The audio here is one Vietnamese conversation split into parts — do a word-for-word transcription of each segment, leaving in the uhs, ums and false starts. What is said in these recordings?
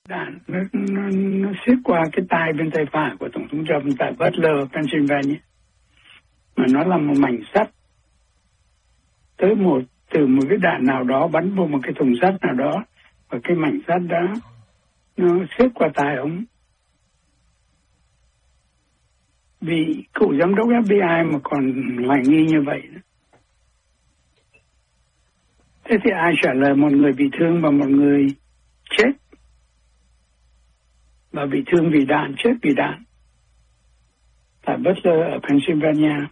đạn nó, nó, nó xuyết qua cái tai bên tay phải của Tổng thống Trump tại Butler, Pennsylvania. Mà nó là một mảnh sắt tới một từ một cái đạn nào đó bắn vô một cái thùng sắt nào đó, và cái mảnh sắt đó nó xuyết qua tai ông. Vì cựu giám đốc ép bê i mà còn hoài nghi như vậy đó. Thế thì ai trả lời một người bị thương và một người chết? Và bị thương vì đạn, chết vì đạn. Tại Butler ở Pennsylvania.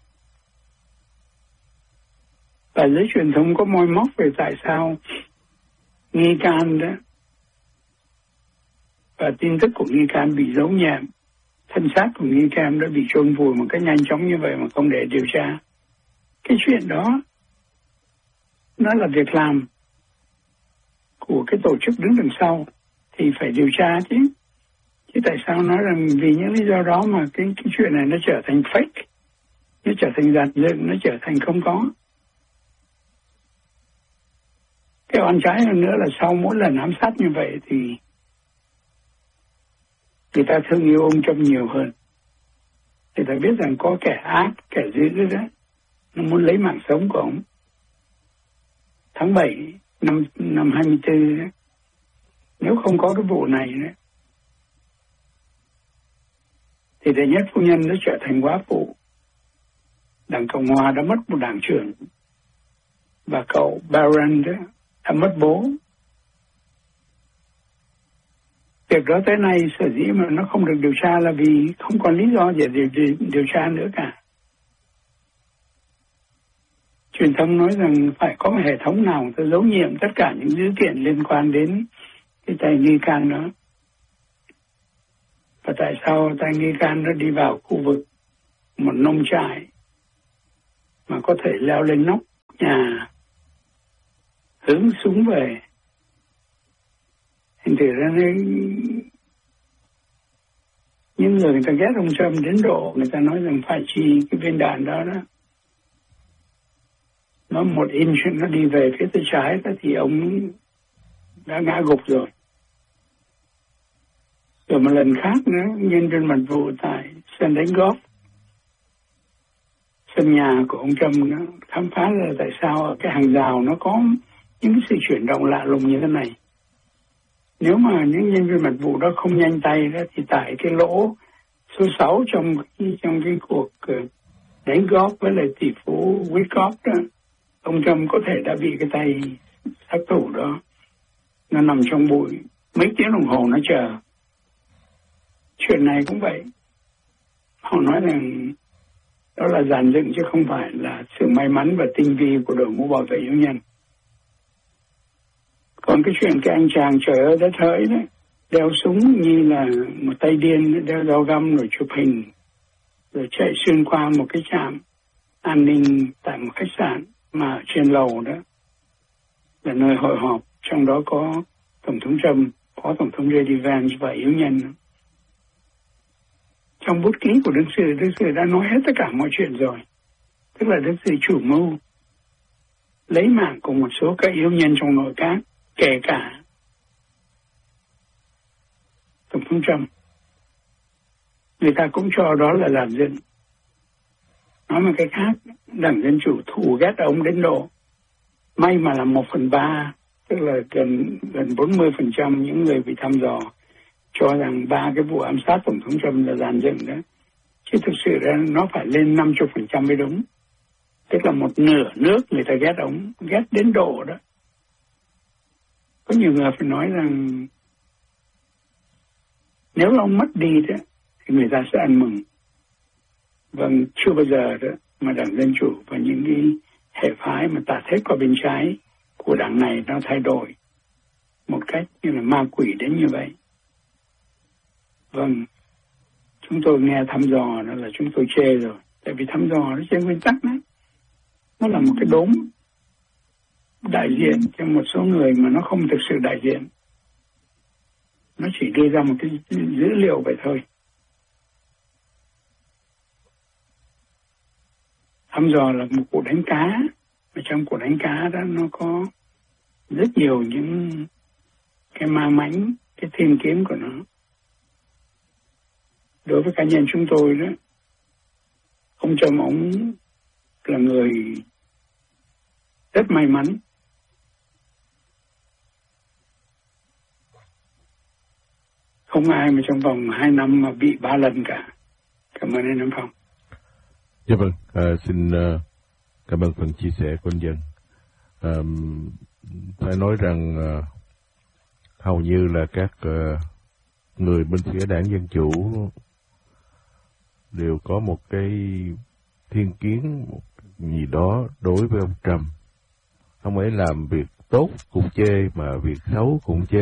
Và giới truyền thông có moi móc về tại sao nghi can đó và tin tức của nghi can bị giấu nhẹm, thân xác của nghi can đã bị chôn vùi một cách nhanh chóng như vậy mà không để điều tra. Cái chuyện đó nó là việc làm của cái tổ chức đứng đằng sau thì phải điều tra chứ. Chứ tại sao nói rằng vì những lý do đó mà cái, cái chuyện này nó trở thành fake, nó trở thành giản dựng, nó trở thành không có. Cái oan trái hơn nữa là sau mỗi lần ám sát như vậy thì người ta thương yêu ông Trump nhiều hơn. Người ta biết rằng có kẻ ác, kẻ dữ đó, nó muốn lấy mạng sống của ông. Tháng bảy năm, năm hai mươi tư đó, nếu không có cái vụ này đó, thì đệ nhất phu nhân đã trở thành góa phụ. Đảng Cộng Hòa đã mất một đảng trưởng. Và cậu Barron đó đã mất bố. Việc đó tới nay sở dĩ mà nó không được điều tra là vì không còn lý do để điều, điều, điều tra nữa cả. Truyền thông nói rằng phải có một hệ thống nào để giấu nhiệm tất cả những dữ kiện liên quan đến cái tay nghi can đó. Và tại sao tay nghi can nó đi vào khu vực một nông trại mà có thể leo lên nóc nhà hướng súng về. Thành thử ra nên những người người ta ghét ông Trump đến độ người ta nói rằng phải chi cái viên đạn đó đó. Nó một inch nó đi về phía tay trái đó thì ông đã ngã gục rồi. Rồi một lần khác nữa, nhân viên mật vụ tại sân đánh golf, sân nhà của ông Trump nó khám phá ra tại sao ở cái hàng rào nó có những cái sự chuyển động lạ lùng như thế này. Nếu mà những nhân viên mật vụ đó không nhanh tay đó thì tại cái lỗ số sáu trong trong cái cuộc đánh golf với lại tỷ phú Wyckoff đó, ông Trump có thể đã bị cái tay sát thủ đó nó nằm trong bụi mấy tiếng đồng hồ nó chờ. Chuyện này cũng vậy. Họ nói rằng đó là dàn dựng chứ không phải là sự may mắn và tinh vi của đội ngũ bảo vệ yếu nhân. Còn cái chuyện cái anh chàng trời ơi đất hỡi đấy, đeo súng như là một tay điên, đeo dao găm rồi chụp hình, rồi chạy xuyên qua một cái trạm an ninh tại một khách sạn mà trên lầu đó là nơi hội họp, trong đó có Tổng thống Trump, Phó Tổng thống gi đi Vance và yếu nhân. Trong bút ký của đương sự, đương sự đã nói hết tất cả mọi chuyện rồi. Tức là đương sự chủ mưu lấy mạng của một số các yếu nhân trong nội các, kể cả Tổng thống Trump. Người ta cũng cho đó là làm dân. Nói một cái khác, Đảng Dân Chủ thù ghét ông đến độ may mà là một phần ba, tức là gần gần bốn mươi phần trăm những người bị thăm dò cho rằng ba cái vụ ám sát Tổng thống Trump là dàn dựng đó. Chứ thực sự ra nó phải lên năm mươi phần trăm mới đúng. Tức là một nửa nước người ta ghét ông, ghét đến độ đó. Có nhiều người phải nói rằng nếu ông mất đi đó thì người ta sẽ ăn mừng. Vâng, chưa bao giờ đó mà Đảng Dân Chủ và những cái hệ phái mà tạt hết qua bên trái của đảng này nó thay đổi một cách như là ma quỷ đến như vậy. Vâng, chúng tôi nghe thăm dò đó là chúng tôi chê rồi. Tại vì thăm dò nó trên nguyên tắc đấy, nó là một cái đốm đại diện cho một số người mà nó không thực sự đại diện. Nó chỉ đưa ra một cái dữ liệu vậy thôi. Thăm dò là một cuộc đánh cá, và trong cuộc đánh cá đó nó có rất nhiều những cái ma mãnh cái thiên kiến của nó. Đối với cá nhân chúng tôi đó, ông Trump ông là người rất may mắn. Không ai mà trong vòng hai năm mà bị ba lần cả. Cảm ơn anh Nam Phong. Dạ vâng, à, xin uh, cảm ơn phần chia sẻ của anh Dân. À, phải nói rằng uh, hầu như là các uh, người bên phía đảng Dân Chủ đều có một cái thiên kiến một gì đó đối với ông Trump. Ông ấy làm việc tốt cũng chê, mà việc xấu cũng chê.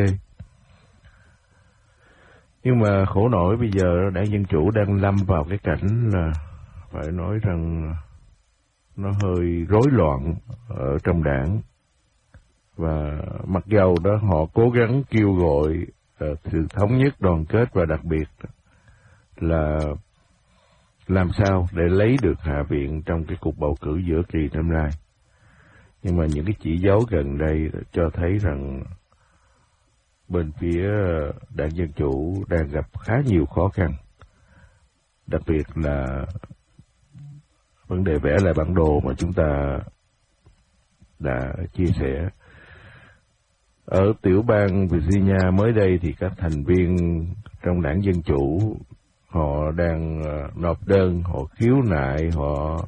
Nhưng mà khổ nổi bây giờ đảng Dân Chủ đang lâm vào cái cảnh là phải nói rằng nó hơi rối loạn ở trong đảng. Và mặc dầu đó họ cố gắng kêu gọi uh, sự thống nhất, đoàn kết và đặc biệt là làm sao để lấy được Hạ viện trong cái cuộc bầu cử giữa kỳ năm nay. Nhưng mà những cái chỉ dấu gần đây cho thấy rằng bên phía đảng Dân Chủ đang gặp khá nhiều khó khăn. Đặc biệt là vấn đề vẽ lại bản đồ mà chúng ta đã chia sẻ. Ở tiểu bang Virginia mới đây thì các thành viên trong đảng Dân Chủ họ đang nộp đơn, họ khiếu nại, họ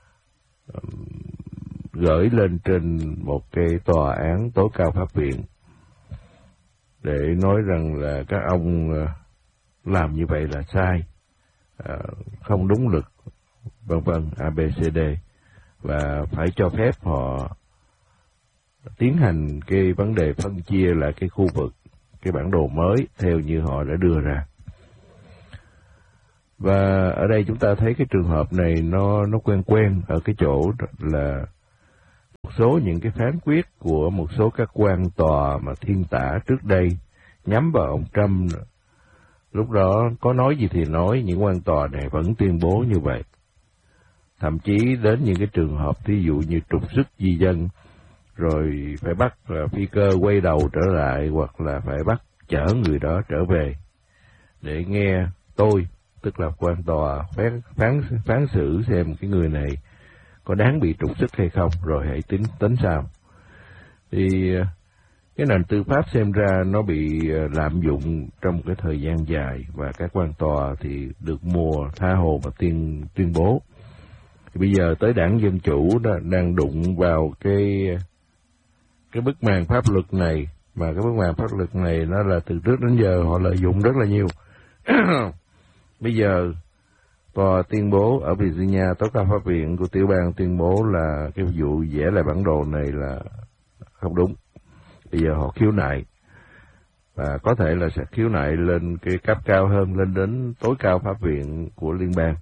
gửi lên trên một cái tòa án tối cao pháp viện để nói rằng là các ông làm như vậy là sai, không đúng luật, vân vân, a bê xê đê, và phải cho phép họ tiến hành cái vấn đề phân chia lại cái khu vực, cái bản đồ mới theo như họ đã đưa ra. Và ở đây chúng ta thấy cái trường hợp này nó nó quen quen ở cái chỗ là một số những cái phán quyết của một số các quan tòa mà thiên tả trước đây nhắm vào ông Trump. Lúc đó có nói gì thì nói, những quan tòa này vẫn tuyên bố như vậy. Thậm chí đến những cái trường hợp thí dụ như trục xuất di dân, rồi phải bắt phi cơ quay đầu trở lại, hoặc là phải bắt chở người đó trở về để nghe tôi, tức là quan tòa phán, phán, phán xử xem cái người này có đáng bị trục xuất hay không, rồi hãy tính tính sao. Thì cái nền tư pháp xem ra nó bị lạm dụng trong cái thời gian dài, và các quan tòa thì được mùa tha hồ và tuyên tuyên bố. Thì bây giờ tới đảng Dân Chủ đó đang đụng vào cái cái bức màn pháp luật này, mà cái bức màn pháp luật này nó là từ trước đến giờ họ lợi dụng rất là nhiều. Bây giờ tòa tuyên bố ở Virginia, tối cao pháp viện của tiểu bang tuyên bố là cái vụ vẽ lại bản đồ này là không đúng. Bây giờ họ khiếu nại, và có thể là sẽ khiếu nại lên cái cấp cao hơn, lên đến tối cao pháp viện của liên bang.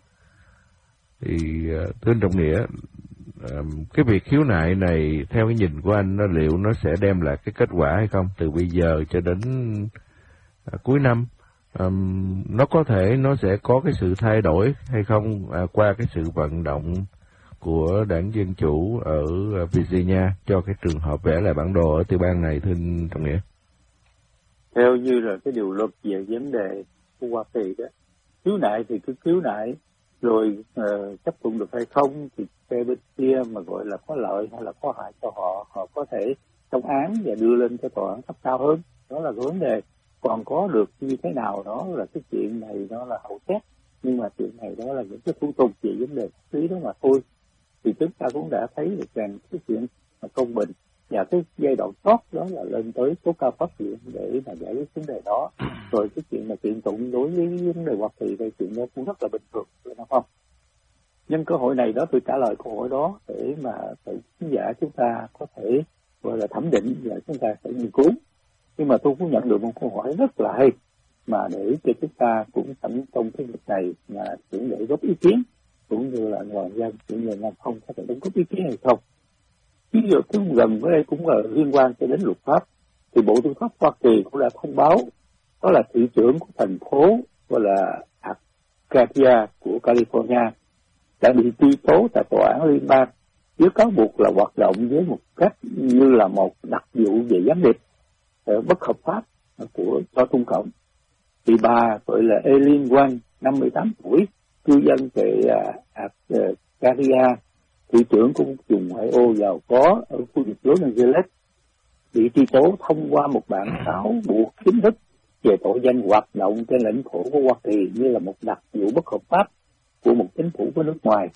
Thì thưa anh Trọng Nghĩa, cái việc khiếu nại này theo cái nhìn của anh, nó liệu nó sẽ đem lại cái kết quả hay không? Từ bây giờ cho đến à, cuối năm, um, nó có thể nó sẽ có cái sự thay đổi hay không à, qua cái sự vận động của đảng Dân Chủ ở Virginia cho cái trường hợp vẽ lại bản đồ ở tiểu bang này, thưa anh Trọng Nghĩa? Theo như là cái điều luật về vấn đề của Hoa Kỳ đó, khiếu nại thì cứ khiếu nại, rồi uh, chấp thuận được hay không thì phe bên kia mà gọi là có lợi hay là có hại cho họ, họ có thể chống án và đưa lên cho tòa án cấp cao hơn. Đó là cái vấn đề. Còn có được như thế nào đó là cái chuyện này nó là hậu xét, nhưng mà chuyện này đó là những cái thủ tục về vấn đề pháp lý đó mà thôi. Thì chúng ta cũng đã thấy được rằng cái chuyện mà công bình và cái giai đoạn tốt đó là lên tới tối cao pháp viện để mà giải quyết vấn đề đó. Rồi cái chuyện mà kiện tụng đối với vấn đề Hoa Kỳ đây, chuyện đó cũng rất là bình thường, phải không? Nhân cơ hội này đó tôi trả lời câu hỏi đó để mà khán giả chúng ta có thể gọi là thẩm định và chúng ta sẽ nghiên cứu. Nhưng mà tôi cũng nhận được một câu hỏi rất là hay mà để cho chúng ta cũng sẵn trong cái việc này mà cũng để góp ý kiến, cũng như là người dân cũng như là không có thể đóng góp ý kiến hay không. Ví dụ cái gần với đây cũng là liên quan cho đến luật pháp, thì Bộ Tư pháp Hoa Kỳ cũng đã thông báo đó là thị trưởng của thành phố gọi là Arcadia của California đã bị truy tố tại tòa án liên bang với cáo buộc là hoạt động với một cách như là một đặc vụ về gián điệp bất hợp pháp của cho Trung Cộng. Thì bà gọi là Eileen Wang, năm mươi tám tuổi, cư dân tại Arcadia, thị trưởng của một vùng ngoại ô giàu có ở khu vực Los Angeles, bị truy tố thông qua một bản cáo buộc chính thức về tội danh hoạt động trên lãnh thổ của Hoa Kỳ như là một đặc vụ bất hợp pháp của một chính phủ của nước ngoài.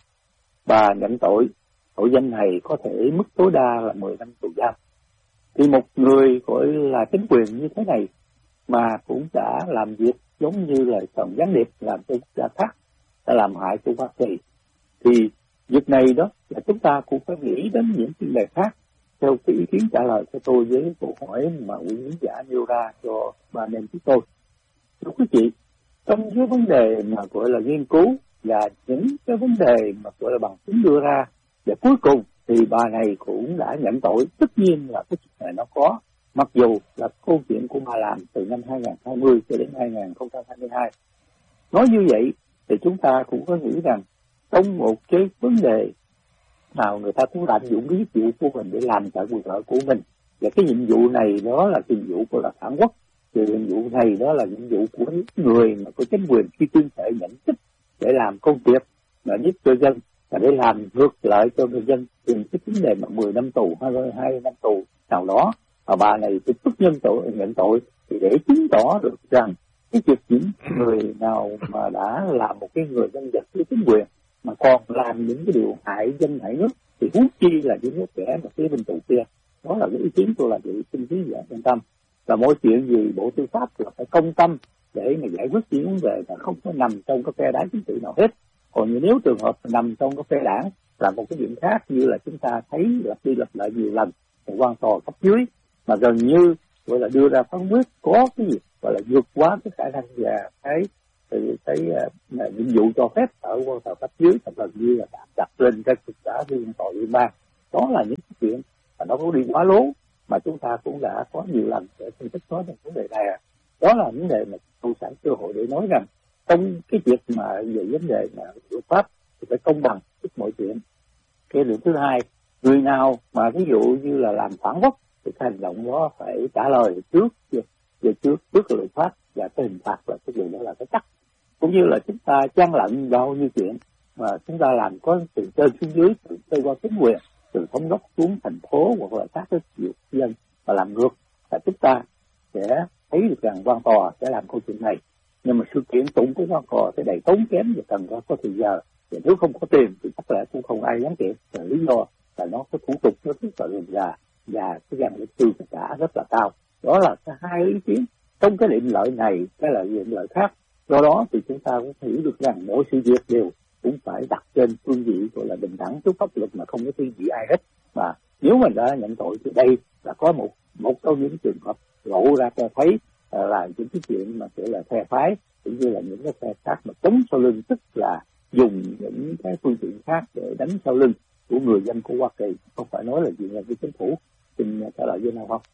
Bà nhận tội, tội danh này có thể mức tối đa là mười năm tù giam. Thì một người gọi là chính quyền như thế này mà cũng đã làm việc giống như là còn gián điệp làm cho quốc gia khác, đã làm hại cho Hoa Kỳ. Thì việc này đó là chúng ta cũng phải nghĩ đến những vấn đề khác. Theo cái ý kiến trả lời cho tôi với câu hỏi mà quý khán giả nêu ra cho ba anh em chúng tôi. Thưa quý vị, trong cái vấn đề mà gọi là nghiên cứu và những cái vấn đề mà gọi là bằng chứng đưa ra, và cuối cùng thì bà này cũng đã nhận tội. Tất nhiên là cái chuyện này nó có, mặc dù là câu chuyện của bà làm từ năm hai nghìn không trăm hai mươi cho đến hai nghìn không trăm hai mươi hai. Nói như vậy thì chúng ta cũng có nghĩ rằng trong một cái vấn đề nào người ta cũng lạm dụng cái nhiệm vụ của mình để làm tại quyền lợi của mình, và cái nhiệm vụ này đó là nhiệm vụ của là phản quốc, thì nhiệm vụ này đó là nhiệm vụ của những người mà có chính quyền khi tuyên thệ nhận chức để làm công việc mà giúp cho dân, và để làm ngược lại cho người dân. Thì cái vấn đề mà mười năm tù hay hai năm tù nào đó mà bà này thì tức nhân tội nhận tội, thì để chứng tỏ được rằng cái việc những người nào mà đã làm một cái người dân vật với chính quyền mà còn làm những cái điều hại dân hại nước thì huống chi là những đứa trẻ mà phía bên tù kia. Đó là cái ý kiến tôi là vậy, xin quý vị quan tâm. Và mỗi chuyện gì Bộ Tư pháp là phải công tâm để mà giải quyết những vấn đề mà không có nằm trong cái phe đảng chính trị nào hết. Còn nếu trường hợp nằm trong cái phe đảng là một cái chuyện khác, như là chúng ta thấy lặp đi lặp lại nhiều lần một quan tòa cấp dưới mà gần như gọi là đưa ra phán quyết có cái gì gọi là vượt quá cái khả năng và cái thì cái uh, nhiệm vụ cho phép ở quan tòa cấp dưới, thật gần như là đặt, đặt lên cái thực xã liên tội liên bang. Đó là những cái chuyện mà nó có đi quá lố mà chúng ta cũng đã có nhiều lần để phân tích nói về vấn đề này. Đó là vấn đề mà tôi sẵn cơ hội để nói rằng trong cái việc mà về vấn đề mà luật pháp thì phải công bằng tất mọi chuyện. Cái điều thứ hai, người nào mà ví dụ như là làm phản quốc thì cái hành động đó phải trả lời trước về trước trước luật pháp, và cái hình phạt là cái điều đó là cái chắc. Cũng như là chúng ta gian lận bao nhiêu chuyện mà chúng ta làm có từ trên xuống dưới, từ cơ quan chính quyền, từ thống đốc xuống thành phố hoặc là các cái việc dân và làm ngược, là chúng ta sẽ thấy được rằng quan tòa sẽ làm câu chuyện này. Nhưng mà sự kiện tụng của quan tòa sẽ đầy tốn kém và cần có thời giờ, và nếu không có tiền thì chắc là cũng không ai dám kiện. Và lý do là nó có thủ tục nó rất là rườm rà và cái gian luật sư cả rất là cao. Đó là cái hai ý kiến. Trong cái điểm lợi này, cái là điểm lợi khác. Do đó thì chúng ta cũng hiểu được rằng mỗi sự việc đều cũng phải đặt trên phương vị gọi là bình đẳng trước pháp luật, mà không có thiên vị ai hết. Mà nếu mình đã nhận tội thì đây là có một một trong những trường hợp lộ ra cho thấy uh, là những cái chuyện mà gọi là phe phái, cũng như là những cái phe khác mà chống sau lưng, tức là dùng những cái phương tiện khác để đánh sau lưng của người dân của Hoa Kỳ, không phải nói là chuyện là cái chính phủ. Xin trả lời với nào không?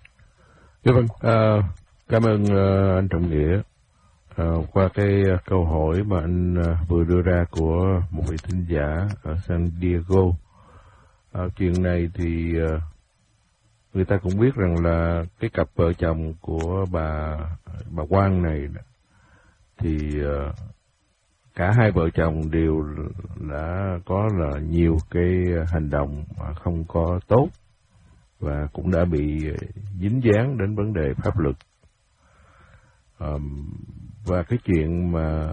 Dạ vâng, uh, cảm ơn uh, anh Trọng Nghĩa. Uh, qua cái uh, câu hỏi mà anh uh, vừa đưa ra của một vị thính giả ở San Diego, uh, chuyện này thì uh, người ta cũng biết rằng là cái cặp vợ chồng của bà bà Quang này thì uh, cả hai vợ chồng đều đã có là nhiều cái hành động mà không có tốt và cũng đã bị dính dáng đến vấn đề pháp luật. Um, và cái chuyện mà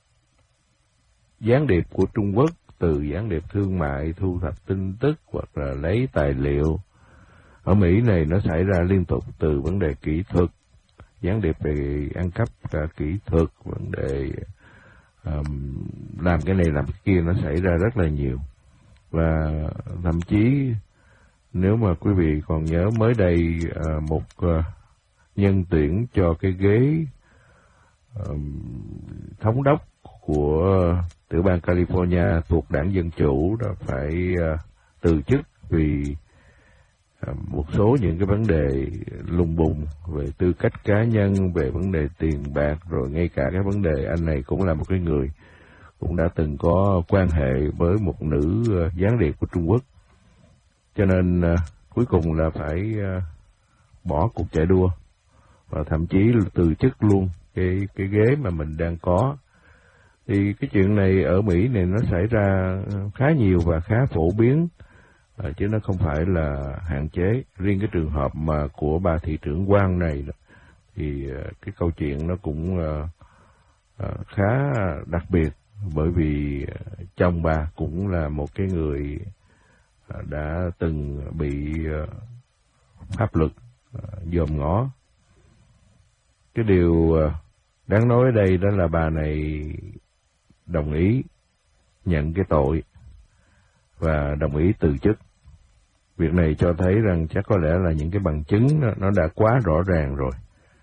gián điệp của Trung Quốc, từ gián điệp thương mại thu thập tin tức hoặc là lấy tài liệu ở Mỹ này, nó xảy ra liên tục, từ vấn đề kỹ thuật, gián điệp về ăn cắp cả kỹ thuật, vấn đề um, làm cái này làm cái kia, nó xảy ra rất là nhiều. Và thậm chí nếu mà quý vị còn nhớ mới đây, uh, một uh, nhân tuyển cho cái ghế uh, thống đốc của tiểu bang California thuộc đảng Dân Chủ đã phải uh, từ chức vì uh, một số những cái vấn đề lùng bùng về tư cách cá nhân, về vấn đề tiền bạc, rồi ngay cả cái vấn đề anh này cũng là một cái người cũng đã từng có quan hệ với một nữ uh, gián điệp của Trung Quốc. Cho nên uh, cuối cùng là phải uh, bỏ cuộc chạy đua và thậm chí là từ chức luôn cái cái ghế mà mình đang có. Thì cái chuyện này ở Mỹ này nó xảy ra khá nhiều và khá phổ biến, chứ nó không phải là hạn chế. Riêng cái trường hợp mà của bà thị trưởng quan này thì cái câu chuyện nó cũng khá đặc biệt, bởi vì chồng bà cũng là một cái người đã từng bị pháp luật dòm ngó. Cái điều đáng nói ở đây đó là bà này đồng ý nhận cái tội và đồng ý từ chức. Việc này cho thấy rằng chắc có lẽ là những cái bằng chứng nó đã quá rõ ràng rồi.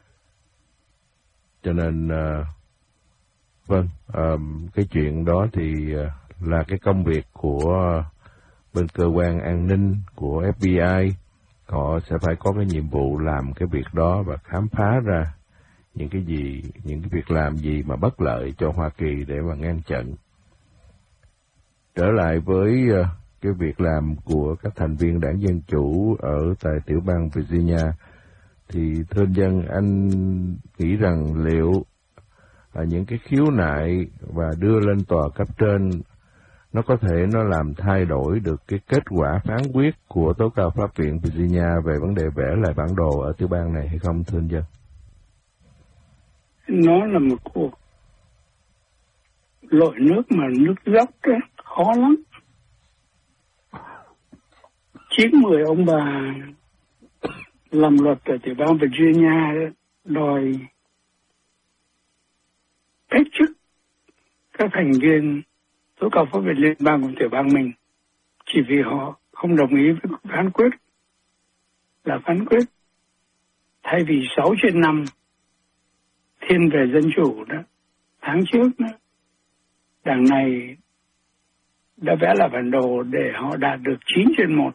Cho nên, uh, vâng, uh, cái chuyện đó thì uh, là cái công việc của bên cơ quan an ninh, của ép bê i. Họ sẽ phải có cái nhiệm vụ làm cái việc đó và khám phá ra những cái gì, những cái việc làm gì mà bất lợi cho Hoa Kỳ để mà ngăn chặn. Trở lại với uh, cái việc làm của các thành viên đảng Dân Chủ ở tại tiểu bang Virginia, thì thưa dân, anh nghĩ rằng liệu uh, những cái khiếu nại và đưa lên tòa cấp trên nó có thể nó làm thay đổi được cái kết quả phán quyết của tố cáo pháp viện Virginia về vấn đề vẽ lại bản đồ ở tiểu bang này hay không, thưa dân? Nó là một cuộc lội nước mà nước dốc đó, khó lắm. Chín mười ông bà làm luật ở tiểu bang Virginia đòi cách chức các thành viên tố cáo pháp viện liên bang của tiểu bang mình, chỉ vì họ không đồng ý với phán quyết là phán quyết thay vì sáu trên năm thiên về dân chủ đó. Tháng trước đó, đảng này đã vẽ lại bản đồ để họ đạt được chín trên một.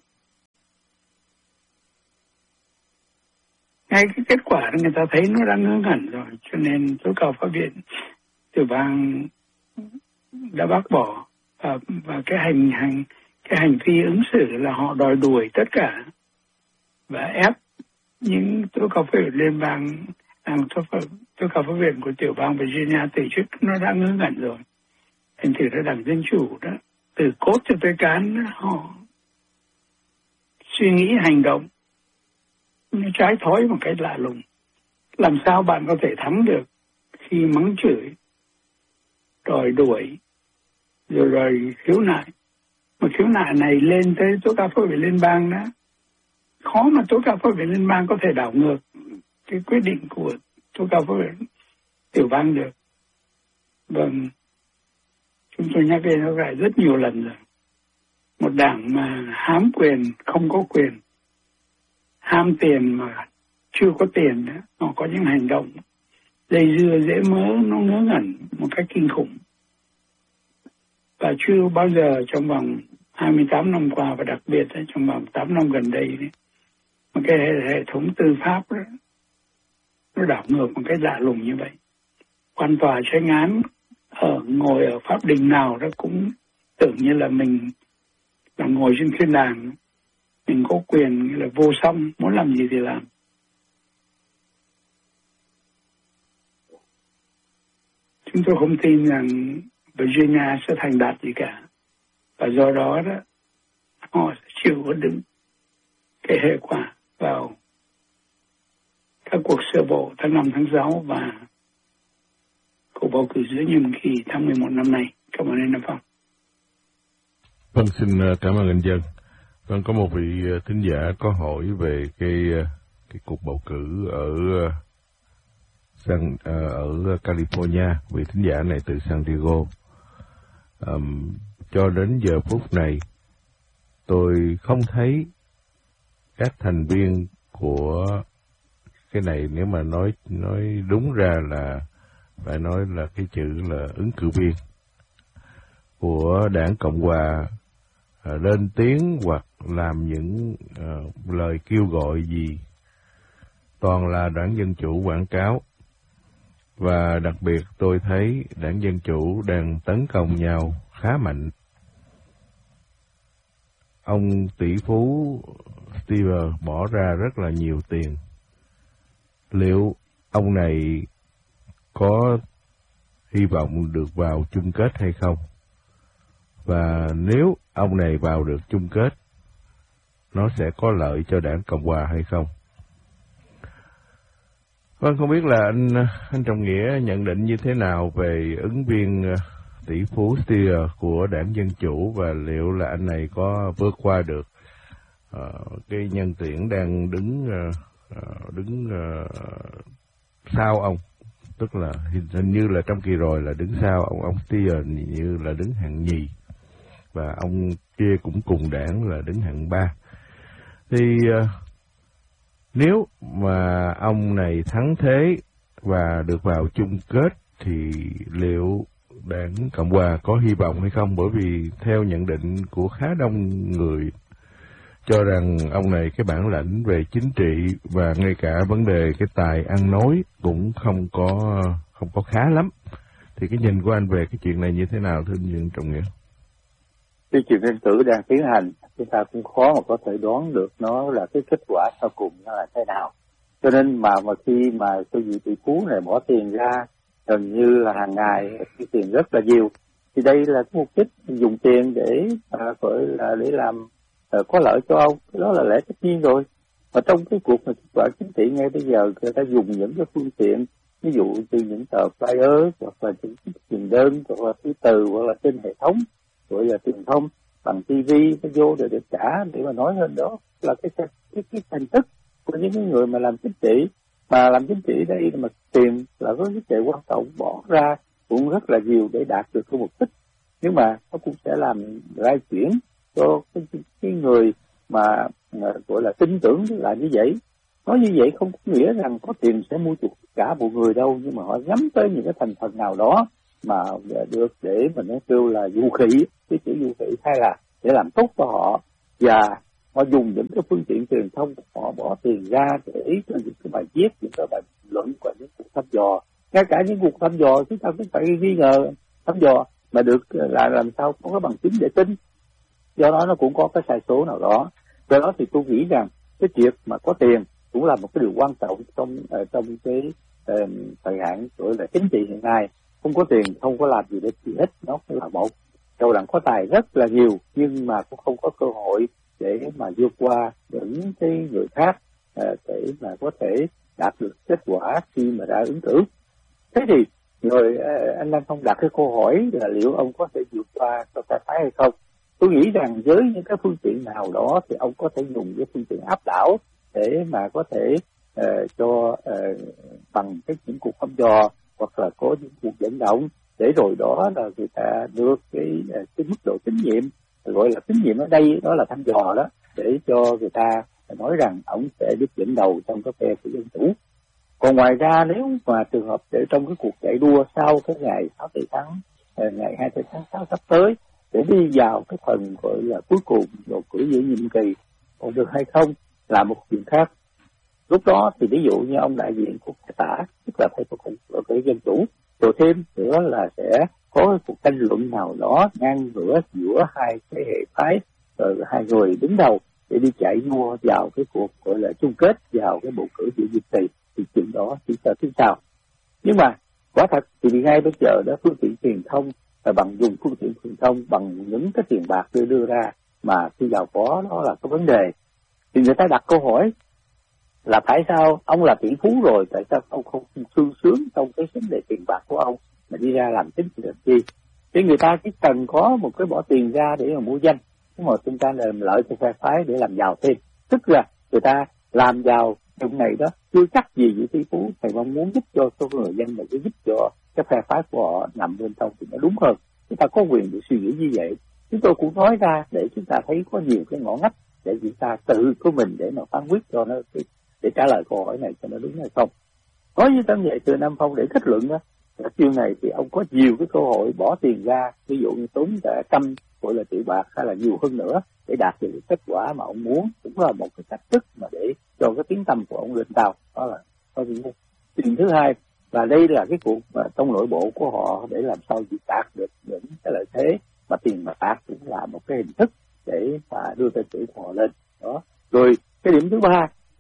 Ngay cái kết quả đó người ta thấy nó đang ngớ ngẩn rồi, cho nên tố cáo pháp viện tiểu bang đã bác bỏ và, và cái hành hành cái hành vi ứng xử là họ đòi đuổi tất cả và ép những tố cáo pháp viện liên bang, à, tố cáo pháp viện của tiểu bang Virginia từ chức. Nó đã ngớ ngẩn rồi. Thành thử ra đảng Dân Chủ đó, từ cốt cho tới cán đó, họ suy nghĩ hành động nó trái thói một cách lạ lùng. Làm sao bạn có thể thắng được khi mắng chửi, đòi đuổi, rồi rồi khiếu nại. Mà khiếu nại này lên tới tố cáo pháp viện liên bang đó, khó mà tố cáo pháp viện liên bang có thể đảo ngược cái quyết định của tố cáo pháp viện tiểu bang được. Vâng, chúng tôi nhắc đến nó lại rất nhiều lần rồi. Một đảng mà hám quyền không có quyền, ham tiền mà chưa có tiền đó, nó có những hành động dây dưa dễ mớ, nó ngớ ngẩn một cách kinh khủng. Và chưa bao giờ trong vòng hai mươi tám năm qua, và đặc biệt là trong vòng tám năm gần đây đấy, một cái hệ, hệ thống tư pháp đó, nó đảo ngược một cách lạ lùng như vậy. Quan tòa tranh án ở ngồi ở pháp đình nào đó cũng tưởng như là mình là ngồi trên thiên đàng, mình có quyền như là vô song, muốn làm gì thì làm. Chúng tôi không tin rằng Virginia sẽ thành đạt gì cả, và do đó đó họ sẽ chịu có đứng cái hệ quả vào các cuộc sơ bộ tháng năm, tháng sáu và cuộc bầu cử giữa nhiệm kỳ tháng mười một năm nay. Cảm ơn anh Nam Phong. Vâng, xin cảm ơn anh Dân. Vâng, có một vị thính giả có hỏi về cái cái cuộc bầu cử ở San, ở California. Vị thính giả này từ San Diego. Um, cho đến giờ phút này, tôi không thấy các thành viên của cái này, nếu mà nói nói đúng ra là phải nói là cái chữ là ứng cử viên của đảng Cộng hòa uh, lên tiếng hoặc làm những uh, lời kêu gọi gì, toàn là đảng Dân Chủ quảng cáo. Và đặc biệt tôi thấy đảng Dân Chủ đang tấn công nhau khá mạnh. Ông tỷ phú Steve bỏ ra rất là nhiều tiền. Liệu ông này có hy vọng được vào chung kết hay không, và nếu ông này vào được chung kết, nó sẽ có lợi cho đảng Cộng Hòa hay không. Vâng, không biết là anh anh Trọng Nghĩa nhận định như thế nào về ứng viên tỷ phú Steyer của đảng Dân Chủ, và liệu là anh này có vượt qua được uh, cái nhân tuyển đang đứng uh, đứng uh, sau ông, tức là hình, hình như là trong kỳ rồi là đứng sau ông ông Steyer như là đứng hạng nhì, và ông kia cũng cùng đảng là đứng hạng ba. Thì uh, nếu mà ông này thắng thế và được vào chung kết thì liệu đảng Cộng Hòa có hy vọng hay không? Bởi vì theo nhận định của khá đông người cho rằng ông này cái bản lĩnh về chính trị và ngay cả vấn đề cái tài ăn nói cũng không có không có khá lắm. Thì cái nhìn của anh về cái chuyện này như thế nào, thưa anh Trọng Nghĩa? Cái chuyện tranh cử đang tiến hành, chúng ta cũng khó mà có thể đoán được nó là cái kết quả sau cùng nó là thế nào. Cho nên mà mà khi mà cái vị tỷ phú này bỏ tiền ra gần như là hàng ngày, cái tiền rất là nhiều, thì đây là cái mục đích dùng tiền để à, gọi là để làm à, có lợi cho ông, cái đó là lẽ tất nhiên rồi. Và trong cái cuộc mà kết quả chính trị ngay bây giờ, người ta dùng những cái phương tiện, ví dụ từ những tờ flyer hoặc là những truyền đơn hoặc là thư từ hoặc là trên hệ thống gọi là truyền thông bằng ti vi nó vô để được trả, để mà nói hơn đó là cái cái cái, cái thành tích của những người mà làm chính trị. Mà làm chính trị đây mà tiền là có vấn đề quan trọng, bỏ ra cũng rất là nhiều để đạt được cái mục đích, nhưng mà nó cũng sẽ làm lai chuyển cho cái, cái người mà, mà gọi là tin tưởng là như vậy. Nói như vậy không có nghĩa rằng có tiền sẽ mua chuộc cả một người đâu, nhưng mà họ nhắm tới những cái thành phần nào đó mà được để mình nói kêu là dụ khỉ, cái chữ dụ khỉ, hay là để làm tốt cho họ, và họ dùng những cái phương tiện truyền thông, họ bỏ tiền ra để cho những cái bài viết, những cái bài luận và những cuộc thăm dò. Ngay cả những cuộc thăm dò chúng ta cũng phải nghi ngờ thăm dò mà được là làm sao có cái bằng chứng để tin, do đó nó cũng có cái sai số nào đó. Do đó thì tôi nghĩ rằng cái việc mà có tiền cũng là một cái điều quan trọng trong uh, trong cái uh, thời hạn gọi là chính trị hiện nay. Không có tiền không có làm gì để gì hết, nó cũng là một. Cầu đảng có tài rất là nhiều, nhưng mà cũng không có cơ hội để mà vượt qua những cái người khác uh, để mà có thể đạt được kết quả khi mà đã ứng cử. Thế thì rồi uh, anh Lan Phong đặt cái câu hỏi là liệu ông có thể vượt qua cho phe phái hay không? Tôi nghĩ rằng với những cái phương tiện nào đó thì ông có thể dùng cái phương tiện áp đảo để mà có thể uh, cho uh, bằng cái những cuộc thăm dò hoặc là có những cuộc vận động, để rồi đó là người ta được cái cái mức độ tín nhiệm, gọi là tín nhiệm ở đây đó là thăm dò đó, để cho người ta nói rằng ông sẽ được dẫn đầu trong cái phe của Dân Chủ. Còn ngoài ra nếu mà trường hợp để trong cái cuộc chạy đua sau cái ngày sáu tháng ngày hai mươi tháng sáu sắp tới để đi vào cái phần gọi là cuối cùng bầu cử giữa nhiệm kỳ, còn được hay không là một chuyện khác. Lúc đó thì ví dụ như ông đại diện của phe tả, tức là phe của cái Dân Chủ, rồi thêm nữa là sẽ có cuộc tranh luận nào đó ngang ngửa giữa hai cái hệ phái, rồi hai người đứng đầu để đi chạy đua vào cái cuộc gọi là chung kết vào cái bầu cử giữa nhiệm kỳ, thì chuyện đó chỉ chờ thứ sau. Nhưng mà quả thật thì ngay bây giờ đó phương tiện truyền thông là bằng dùng phương tiện truyền thông bằng những cái tiền bạc đưa đưa ra mà khi giàu có đó là cái vấn đề, thì người ta đặt câu hỏi là tại sao ông là tỷ phú rồi, tại sao ông không sung sướng trong cái vấn đề tiền bạc của ông mà đi ra làm chính trị làm chi? Thì người ta chỉ cần có một cái bỏ tiền ra để mà mua danh, nhưng mà chúng ta làm lợi cho phe phái để làm giàu thêm. Tức là người ta làm giàu trong này đó chưa chắc gì vị tỷ phú thầy mong muốn giúp cho số người dân mà cứ giúp cho cái phe phái của họ nằm bên trong thì nó đúng hơn. Chúng ta có quyền để suy nghĩ như vậy. Chúng tôi cũng nói ra để chúng ta thấy có nhiều cái ngõ ngách để chúng ta tự của mình để mà phán quyết cho nó, để trả lời câu hỏi này cho nó đúng hay không. Nói như tâm vậy từ Nam Phong để kết luận đó, là chiều này thì ông có nhiều cái cơ hội bỏ tiền ra, ví dụ như tốn cả trăm gọi là triệu bạc hay là nhiều hơn nữa để đạt được kết quả mà ông muốn, cũng là một cái cách thức mà để cho cái tiếng tăm của ông lên cao. Đó là có chuyện thứ hai, và đây là cái cuộc mà trong nội bộ của họ để làm sao chỉ đạt được những cái lợi thế mà tiền mà đạt cũng là một cái hình thức để mà đưa tên tuổi của họ lên đó. Rồi cái điểm thứ ba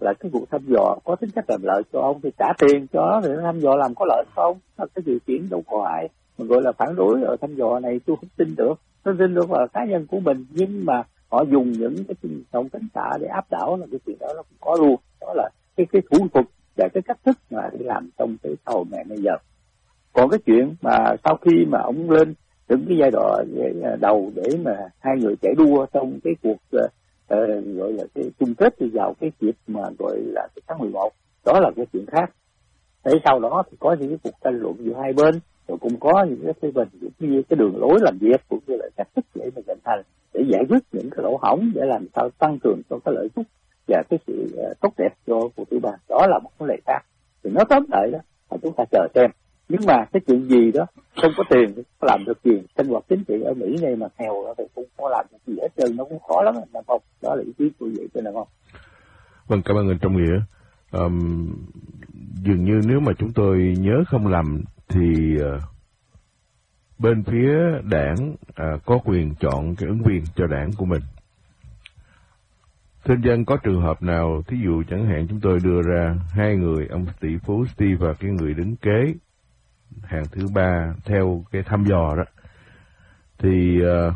là cái cuộc thăm dò có tính chất làm lợi cho ông thì trả tiền cho để thăm dò làm có lợi cho ông. Cái điều kiện đâu có ai mà gọi là phản đối ở thăm dò này, tôi không tin được. Tôi tin được là cá nhân của mình, nhưng mà họ dùng những cái trình tổng cánh tạ để áp đảo là cái chuyện đó nó cũng có luôn. Đó là cái cái thủ thuật và cái cách thức mà để làm trong cái xã hội này bây giờ. Còn cái chuyện mà sau khi mà ông lên những cái giai đoạn đầu để mà hai người chạy đua trong cái cuộc uh, uh, gọi là cái chung kết thì vào cái dịp mà gọi là cái tháng mười một, đó là cái chuyện khác. Thế sau đó thì có những cái cuộc tranh luận giữa hai bên, rồi cũng có những cái phê bình cũng như cái đường lối làm việc cũng như là cách thức để mà hình thành để giải quyết những cái lỗ hổng để làm sao tăng cường cho cái lợi ích và cái sự uh, tốt đẹp cho cuộc tiểu bang. Đó là một vấn đề khác. Thì nó tóm lại đó là chúng ta chờ xem. Nhưng mà cái chuyện gì đó không có tiền có làm được gì, sinh hoạt chính trị ở Mỹ này mà nghèo thì cũng có làm được gì hết trơn, nó cũng khó lắm là không. Đó là ý kiến của vậy cho nên không. Vâng, cảm ơn anh Trọng Nghĩa. Um, dường như nếu mà chúng tôi nhớ không lầm thì uh, bên phía đảng uh, có quyền chọn cái ứng viên cho đảng của mình. Thưa dân, có trường hợp nào, thí dụ chẳng hạn chúng tôi đưa ra hai người, ông tỷ phú Steve và cái người đứng kế hàng thứ ba theo cái thăm dò đó, thì uh,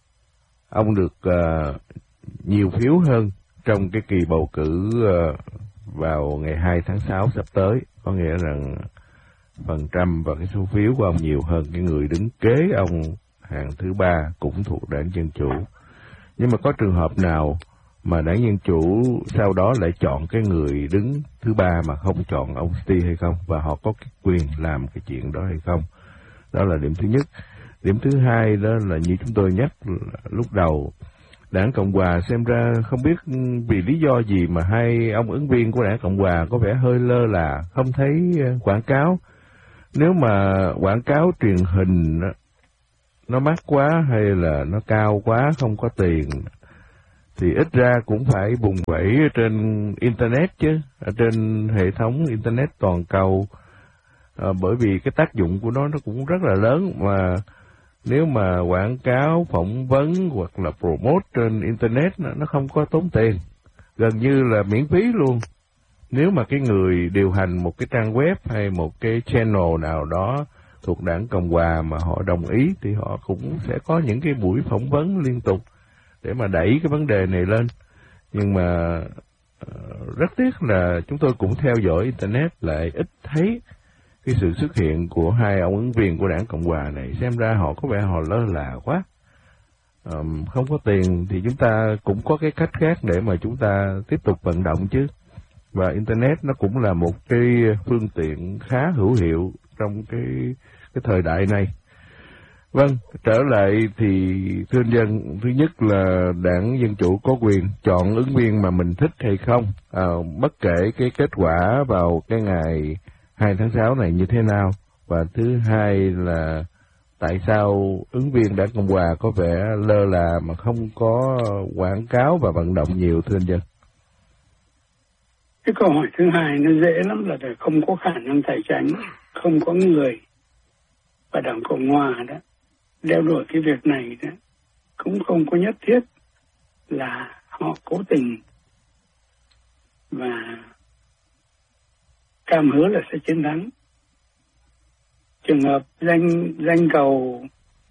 ông được uh, nhiều phiếu hơn trong cái kỳ bầu cử uh, vào ngày hai tháng sáu sắp tới, có nghĩa rằng phần trăm và cái số phiếu của ông nhiều hơn cái người đứng kế ông hàng thứ ba cũng thuộc đảng Dân Chủ. Nhưng mà có trường hợp nào mà đảng Dân Chủ sau đó lại chọn cái người đứng thứ ba mà không chọn ông Steve hay không? Và họ có cái quyền làm cái chuyện đó hay không? Đó là điểm thứ nhất. Điểm thứ hai đó là như chúng tôi nhắc lúc đầu, đảng Cộng Hòa xem ra không biết vì lý do gì mà hai ông ứng viên của đảng Cộng Hòa có vẻ hơi lơ là, không thấy quảng cáo. Nếu mà quảng cáo truyền hình nó mắc quá hay là nó cao quá, không có tiền, thì ít ra cũng phải vùng vẫy trên Internet chứ, ở trên hệ thống Internet toàn cầu, à, bởi vì cái tác dụng của nó nó cũng rất là lớn. Mà nếu mà quảng cáo, phỏng vấn hoặc là promote trên Internet nó, nó không có tốn tiền, gần như là miễn phí luôn. Nếu mà cái người điều hành một cái trang web hay một cái channel nào đó thuộc đảng Cộng Hòa mà họ đồng ý thì họ cũng sẽ có những cái buổi phỏng vấn liên tục để mà đẩy cái vấn đề này lên. Nhưng mà uh, rất tiếc là chúng tôi cũng theo dõi Internet lại ít thấy cái sự xuất hiện của hai ông ứng viên của đảng Cộng Hòa này. Xem ra họ có vẻ họ lơ là quá. Um, không có tiền thì chúng ta cũng có cái cách khác để mà chúng ta tiếp tục vận động chứ. Và Internet nó cũng là một cái phương tiện khá hữu hiệu trong cái, cái thời đại này. Vâng, trở lại thì thưa anh Dân, thứ nhất là đảng Dân Chủ có quyền chọn ứng viên mà mình thích hay không, à, bất kể cái kết quả vào cái ngày hai tháng sáu này như thế nào. Và thứ hai là tại sao ứng viên đảng Cộng Hòa có vẻ lơ là mà không có quảng cáo và vận động nhiều, thưa anh Dân? Cái câu hỏi thứ hai nó dễ lắm, là không có khả năng tài chính, không có người. Và đảng Cộng Hòa đó đeo đuổi cái việc này đó cũng không có nhất thiết là họ cố tình và cam hứa là sẽ chiến thắng. Trường hợp danh danh cầu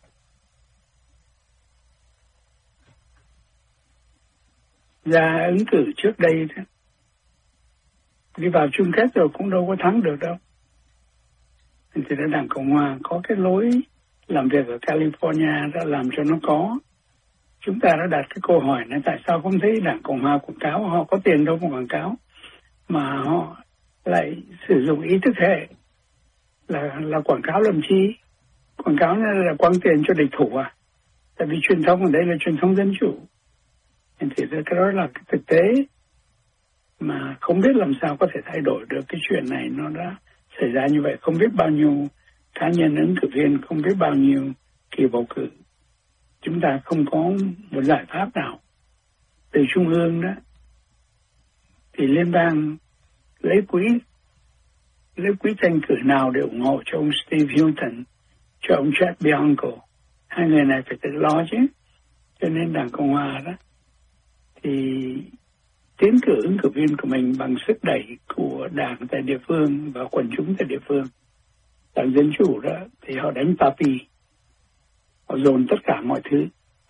ra ứng cử trước đây đó, đi vào chung kết rồi cũng đâu có thắng được đâu. Thì đã đảng Cộng Hòa có cái lối làm việc ở California đã làm cho nó có. Chúng ta đã đặt cái câu hỏi này, tại sao không thấy đảng Cộng Hòa quảng cáo? Họ có tiền đâu mà quảng cáo, mà họ lại sử dụng ý thức hệ là là quảng cáo làm chi? Quảng cáo là quăng tiền cho địch thủ à? Tại vì truyền thông ở đây là truyền thông dân chủ. Thì cái đó là cái thực tế mà không biết làm sao có thể thay đổi được. Cái chuyện này nó đã xảy ra như vậy, không biết bao nhiêu cá nhân ứng cử viên, không biết bao nhiêu kỳ bầu cử. Chúng ta không có một giải pháp nào từ trung ương đó. Thì liên bang lấy quỹ lấy quỹ tranh cử nào để ủng hộ cho ông Steve Hilton, cho ông Chad Bianco. Hai người này phải tự lo chứ. Cho nên đảng Cộng Hòa đó thì tiến cử ứng cử viên của mình bằng sức đẩy của đảng tại địa phương và quần chúng tại địa phương. Đảng Dân Chủ đó thì họ đánh papi, họ dồn tất cả mọi thứ.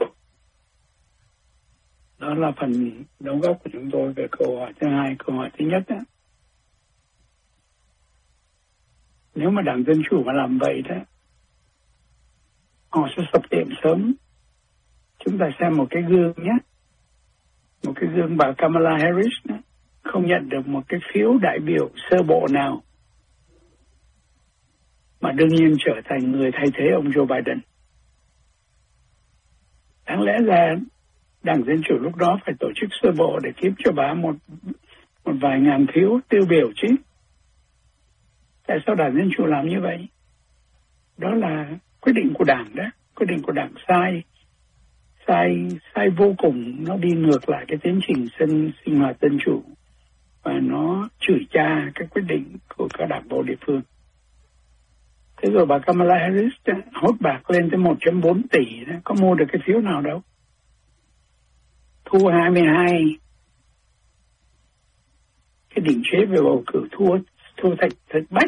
Đó là phần đóng góp của chúng tôi về câu hỏi thứ hai. Câu hỏi thứ nhất đó, nếu mà Đảng Dân Chủ mà làm vậy đó, họ sẽ sập tiệm sớm. Chúng ta xem một cái gương nhé. Một cái gương bà Kamala Harris đó, không nhận được một cái phiếu đại biểu sơ bộ nào, mà đương nhiên trở thành người thay thế ông Joe Biden. Đáng lẽ ra Đảng Dân Chủ lúc đó phải tổ chức sơ bộ để kiếm cho bà một, một vài ngàn phiếu tiêu biểu chứ. Tại sao Đảng Dân Chủ làm như vậy? Đó là quyết định của Đảng đó. Quyết định của Đảng sai. Sai, sai vô cùng. Nó đi ngược lại cái tiến trình sinh, sinh hoạt dân chủ. Và nó chửi cha cái quyết định của các đảng bộ địa phương. Thế rồi bà Kamala Harris đó, hốt bạc lên tới một phẩy bốn tỷ đó, có mua được cái phiếu nào đâu. Thua hai mươi hai cái định chế về bầu cử, thua thua thạch thạch bách.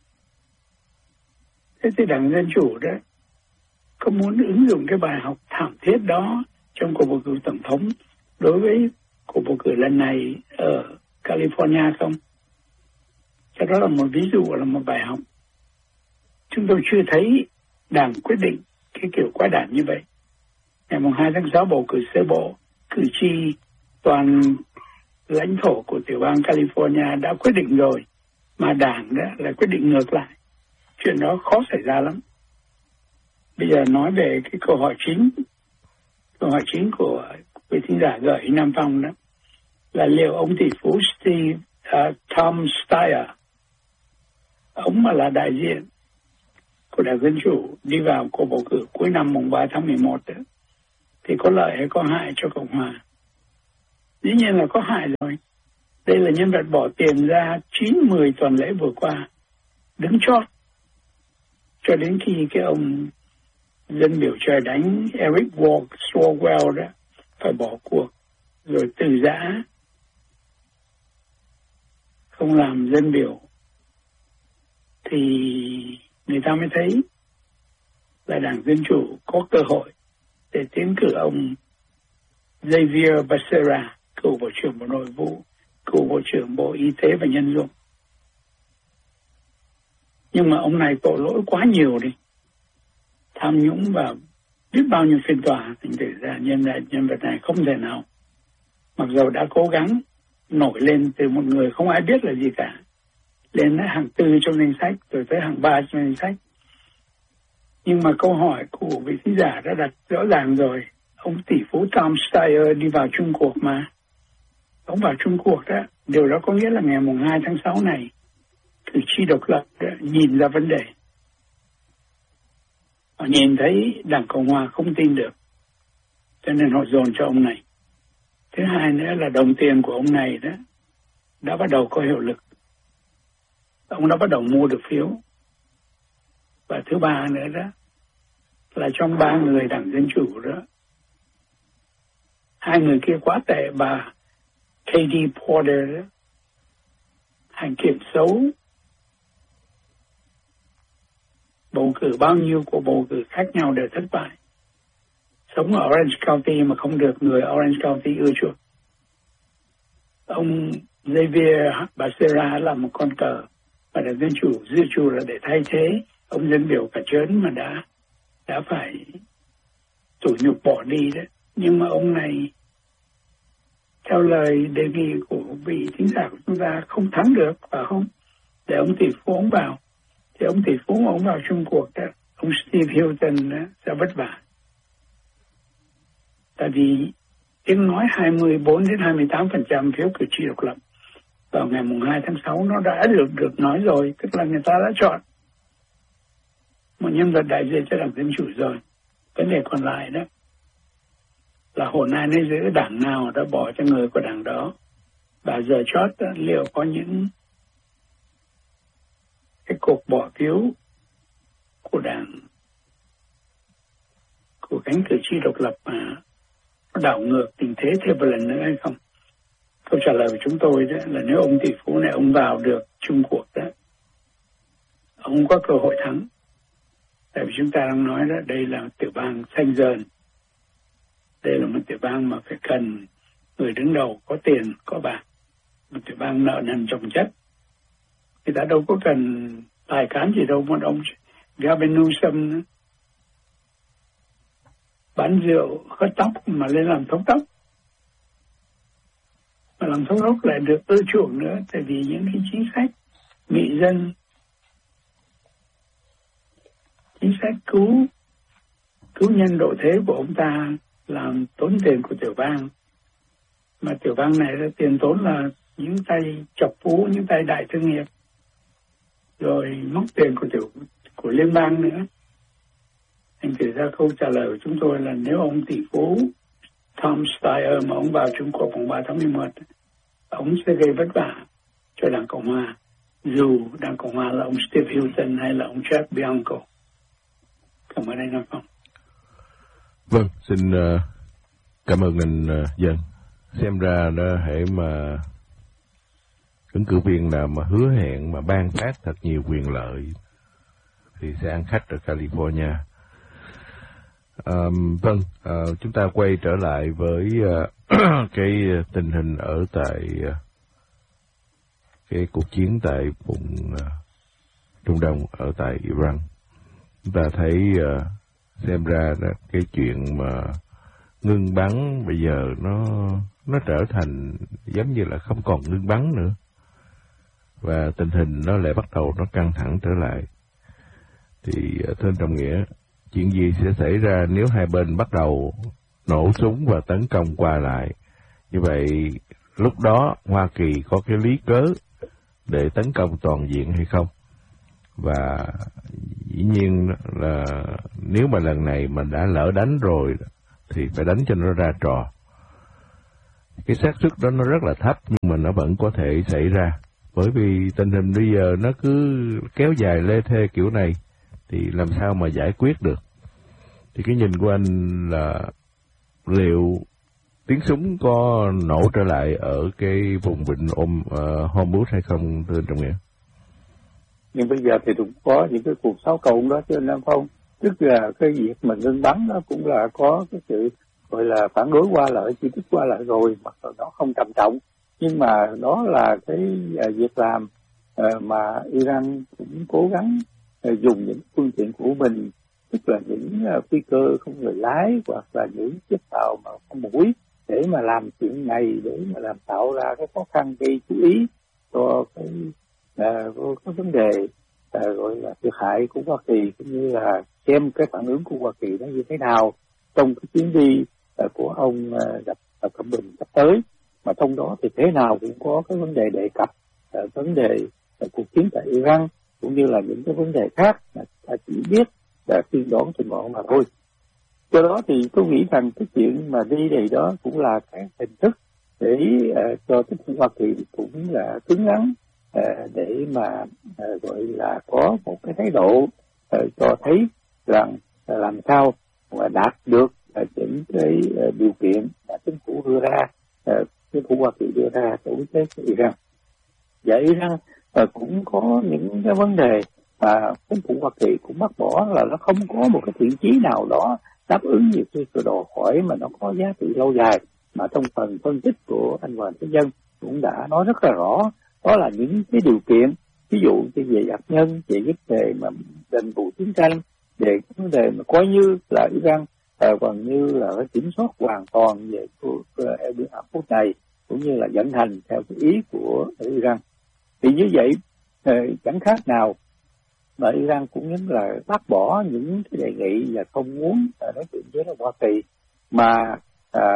Thế thì Đảng Dân Chủ đó có muốn ứng dụng cái bài học thảm thiết đó trong cuộc bầu cử tổng thống đối với cuộc bầu cử lần này ở California không? Cho đó là một ví dụ, là một bài học. Chúng tôi chưa thấy Đảng quyết định cái kiểu quái đản như vậy. Ngày hai tháng sáu bầu cử sơ bộ, cử tri toàn lãnh thổ của tiểu bang California đã quyết định rồi, mà Đảng đó lại quyết định ngược lại. Chuyện đó khó xảy ra lắm. Bây giờ nói về cái câu hỏi chính, câu hỏi chính của quý thính giả gửi Nam Phong đó, là liệu ông tỷ phú Steve, uh, Tom Steyer, ông mà là đại diện của Đảng Dân Chủ đi vào cuộc bầu cử cuối năm mùng ba tháng mười một đó, thì có lợi hay có hại cho Cộng hòa? Dĩ nhiên là có hại rồi. Đây là nhân vật bỏ tiền ra chín mười tuần lễ vừa qua, đứng chót, cho đến khi cái ông dân biểu trời đánh Eric Swalwell đó phải bỏ cuộc, rồi từ giã không làm dân biểu, thì người ta mới thấy là Đảng Dân Chủ có cơ hội để tiến cử ông Xavier Becerra, cựu Bộ trưởng Bộ Nội vụ, cựu Bộ trưởng Bộ Y tế và Nhân dụng. Nhưng mà ông này tội lỗi quá nhiều đi, tham nhũng và biết bao nhiêu phiên tòa, thành thử ra nhân nhân vật này không thể nào, mặc dù đã cố gắng nổi lên từ một người không ai biết là gì cả, lên đến hàng tư trong danh sách, rồi tới hàng ba trong danh sách. Nhưng mà câu hỏi của vị thính giả đã đặt rõ ràng rồi. Ông tỷ phú Tom Steyer đi vào chung cuộc mà. Ông vào chung cuộc đó, điều đó có nghĩa là ngày mùng hai tháng sáu này, cử tri độc lập đó, nhìn ra vấn đề. Họ nhìn thấy Đảng Cộng Hòa không tin được, cho nên họ dồn cho ông này. Thứ hai nữa là đồng tiền của ông này đó đã bắt đầu có hiệu lực. Ông đã bắt đầu mua được phiếu. Và thứ ba nữa đó là trong ba người Đảng Dân Chủ đó, hai người kia quá tệ. Bà Katie Porter đó, hành kiểm xấu, bầu cử bao nhiêu của bầu cử khác nhau đều thất bại. Sống ở Orange County mà không được người Orange County ưa chuộng. Ông Xavier Becerra là một con cờ, và Đảng Dân Chủ dự trù là để thay thế ông dân biểu cả trớn mà đã đã phải tủi nhục bỏ đi đấy. Nhưng mà ông này, theo lời đề nghị của vị thính giả của chúng ta, không thắng được, và không để ông tỷ phú ông vào, thì ông tỷ phú ông vào chung cuộc đó, ông Steve Hilton đó, sẽ vất vả. Tại vì tiếng nói hai mươi bốn đến hai mươi tám phần trăm phiếu cử tri độc lập vào ngày mùng hai tháng sáu nó đã được được nói rồi, tức là người ta đã chọn một nhân vật đại diện cho Đảng Dân Chủ rồi. Vấn đề còn lại đó là hồn ai nấy giữ, đảng nào đã bỏ cho người của đảng đó. Và giờ chót đó, liệu có những cái cuộc bỏ phiếu của đảng, của cánh cử tri độc lập mà nó đảo ngược tình thế thêm một lần nữa hay không? câu trả lời của chúng tôi đó là nếu ông tỷ phú này ông vào được chung cuộc đó, ông có cơ hội thắng. Tại vì chúng ta đang nói đó, đây là tiểu bang xanh dần. Đây là một tiểu bang mà phải cần người đứng đầu có tiền, có bạc. Một tiểu bang nợ nần chồng chất. Người ta đâu có cần tài cán gì đâu, một ông Gavin Newsom nữa. Bán rượu, hớt tóc mà lên làm thống đốc. Mà làm thống đốc lại được ưa chuộng nữa, tại vì những cái chính sách mị dân, chính sách cứu cứu nhân độ thế của ông ta làm tốn tiền của tiểu bang. Mà tiểu bang này là tiền tốn là những tay chọc phú, những tay đại thương nghiệp, rồi móc tiền của tiểu của liên bang nữa. Thành thử ra câu trả lời của chúng tôi là nếu ông tỷ phú Tom Steyer mà ông vào Trung Quốc vào ba tháng mười một, ông sẽ gây vất vả cho Đảng Cộng Hòa, dù Đảng Cộng Hòa là ông Steve Hilton hay là ông Jeff Bianco. Cảm ơn anh Nam Phong. Vâng, xin uh, cảm ơn anh uh, Dân. Xem ra đó hệ mà ứng cử viên nào mà hứa hẹn mà ban phát thật nhiều quyền lợi thì sẽ ăn khách ở California. Um, vâng, uh, chúng ta quay trở lại với uh, cái tình hình ở tại uh, cái cuộc chiến tại vùng uh, Trung Đông ở tại Iran. Chúng ta thấy uh, xem ra đó, cái chuyện mà ngưng bắn bây giờ nó nó trở thành giống như là không còn ngưng bắn nữa, và tình hình nó lại bắt đầu nó căng thẳng trở lại. Thì uh, thưa anh Trọng Nghĩa, chuyện gì sẽ xảy ra nếu hai bên bắt đầu nổ súng và tấn công qua lại? Như vậy, lúc đó Hoa Kỳ có cái lý cớ để tấn công toàn diện hay không? Và dĩ nhiên là nếu mà lần này mà đã lỡ đánh rồi thì phải đánh cho nó ra trò. Cái xác suất đó nó rất là thấp, nhưng mà nó vẫn có thể xảy ra. Bởi vì tình hình bây giờ nó cứ kéo dài lê thê kiểu này thì làm sao mà giải quyết được? Thì cái nhìn của anh là liệu tiếng súng có nổ trở lại ở cái vùng vịnh ôm uh, Hormuz hay không, thưa anh Trọng Nghĩa? Nhưng bây giờ thì cũng có những cái cuộc xáo cộng đó chứ anh Nam Phong. Tức là cái việc mà ngưng bắn nó cũng là có cái sự gọi là phản đối qua lại, chỉ trích qua lại rồi, mặc dù nó không trầm trọng. Nhưng mà đó là cái uh, việc làm uh, mà Iran cũng cố gắng uh, dùng những phương tiện của mình, tức là những uh, phi cơ không người lái hoặc là những chiếc tàu mà không mũi, để mà làm chuyện này, để mà làm tạo ra cái khó khăn gây chú ý cho cái uh, có vấn đề uh, gọi là thiệt hại của Hoa Kỳ, cũng như là xem cái phản ứng của Hoa Kỳ nó như thế nào trong cái chuyến đi uh, của ông uh, gặp Tập Cận Bình sắp tới. Mà trong đó thì thế nào cũng có cái vấn đề đề cập uh, vấn đề uh, cuộc chiến tại Iran, cũng như là những cái vấn đề khác mà ta chỉ biết là tiên đoán trên ngọn mà thôi. Do đó thì tôi nghĩ rằng cái chuyện mà đi này đó cũng là cái hình thức để uh, cho chính phủ Hoa Kỳ cũng là cứng rắn uh, để mà uh, gọi là có một cái thái độ uh, cho thấy rằng uh, làm sao mà đạt được uh, những cái uh, điều kiện mà chính phủ đưa ra, uh, chính phủ Hoa Kỳ đưa ra đối với Iran. Và Iran uh, cũng có những cái vấn đề mà chính phủ Hoa Kỳ cũng bác bỏ, là nó không có một cái thiện chí nào đó đáp ứng nhiều cái sửa đồ hỏi mà nó có giá trị lâu dài. Mà trong phần phân tích của anh Hoàng Thế Dân cũng đã nói rất là rõ, đó là những cái điều kiện, ví dụ như về hạt nhân, về vấn đề mà đền bù chiến tranh, về vấn đề mà coi như là Iran còn như là cái kiểm soát hoàn toàn về eo biển Ả Quốc này, cũng như là vận hành theo cái ý của Iran. Thì như vậy chẳng khác nào mà Iran cũng như là bác bỏ những cái đề nghị và không muốn nói chuyện với Hoa Kỳ, mà à,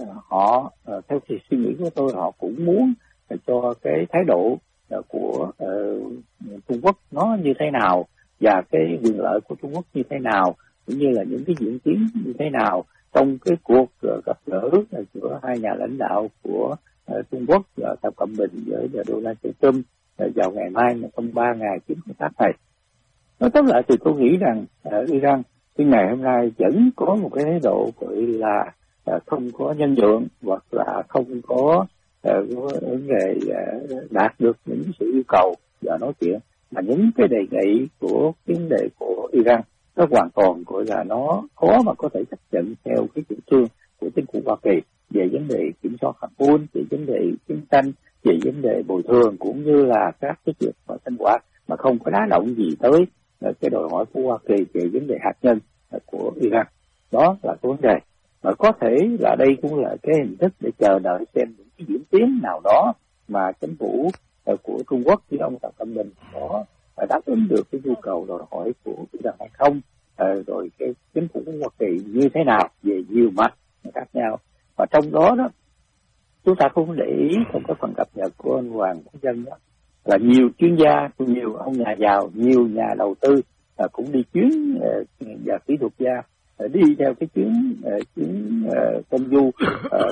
họ à, theo thì suy nghĩ của tôi, họ cũng muốn à, cho cái thái độ à, của à, Trung Quốc nó như thế nào, và cái quyền lợi của Trung Quốc như thế nào, cũng như là những cái diễn tiến như thế nào trong cái cuộc à, gặp gỡ à, giữa hai nhà lãnh đạo của à, Trung Quốc, à, Tập Cận Bình với Donald Trump à, vào ngày mai trong ba ngày chuyến công tác này. Nói tóm lại thì tôi nghĩ rằng ở Iran cái ngày hôm nay vẫn có một cái thái độ gọi là không có nhân nhượng, hoặc là không có uh, vấn đề uh, đạt được những sự yêu cầu và nói chuyện, mà những cái đề nghị của vấn đề của Iran nó hoàn toàn gọi là nó khó mà có thể chấp nhận theo cái chủ trương của chính phủ Hoa Kỳ về vấn đề kiểm soát hạt nhân, về vấn đề chiến tranh, về vấn đề bồi thường, cũng như là các cái việc mà sinh hoạt mà không có đá động gì tới cái đòi hỏi của Hoa Kỳ về vấn đề hạt nhân của Iran. Đó là cái vấn đề mà có thể là đây cũng là cái hình thức để chờ đợi xem những cái diễn tiến nào đó mà chính phủ của Trung Quốc với ông Tập Cận Bình có đáp ứng được cái nhu cầu đòi hỏi của Iran hay không, à, rồi cái chính phủ của Hoa Kỳ như thế nào về nhiều mặt khác nhau. Và trong đó đó chúng ta không để ý trong cái phần cập nhật của anh Hoàng Quốc Dân đó là nhiều chuyên gia, nhiều ông nhà giàu, nhiều nhà đầu tư à, cũng đi chuyến uh, và kỹ thuật gia uh, đi theo cái chuyến uh, chuyến uh, công du uh,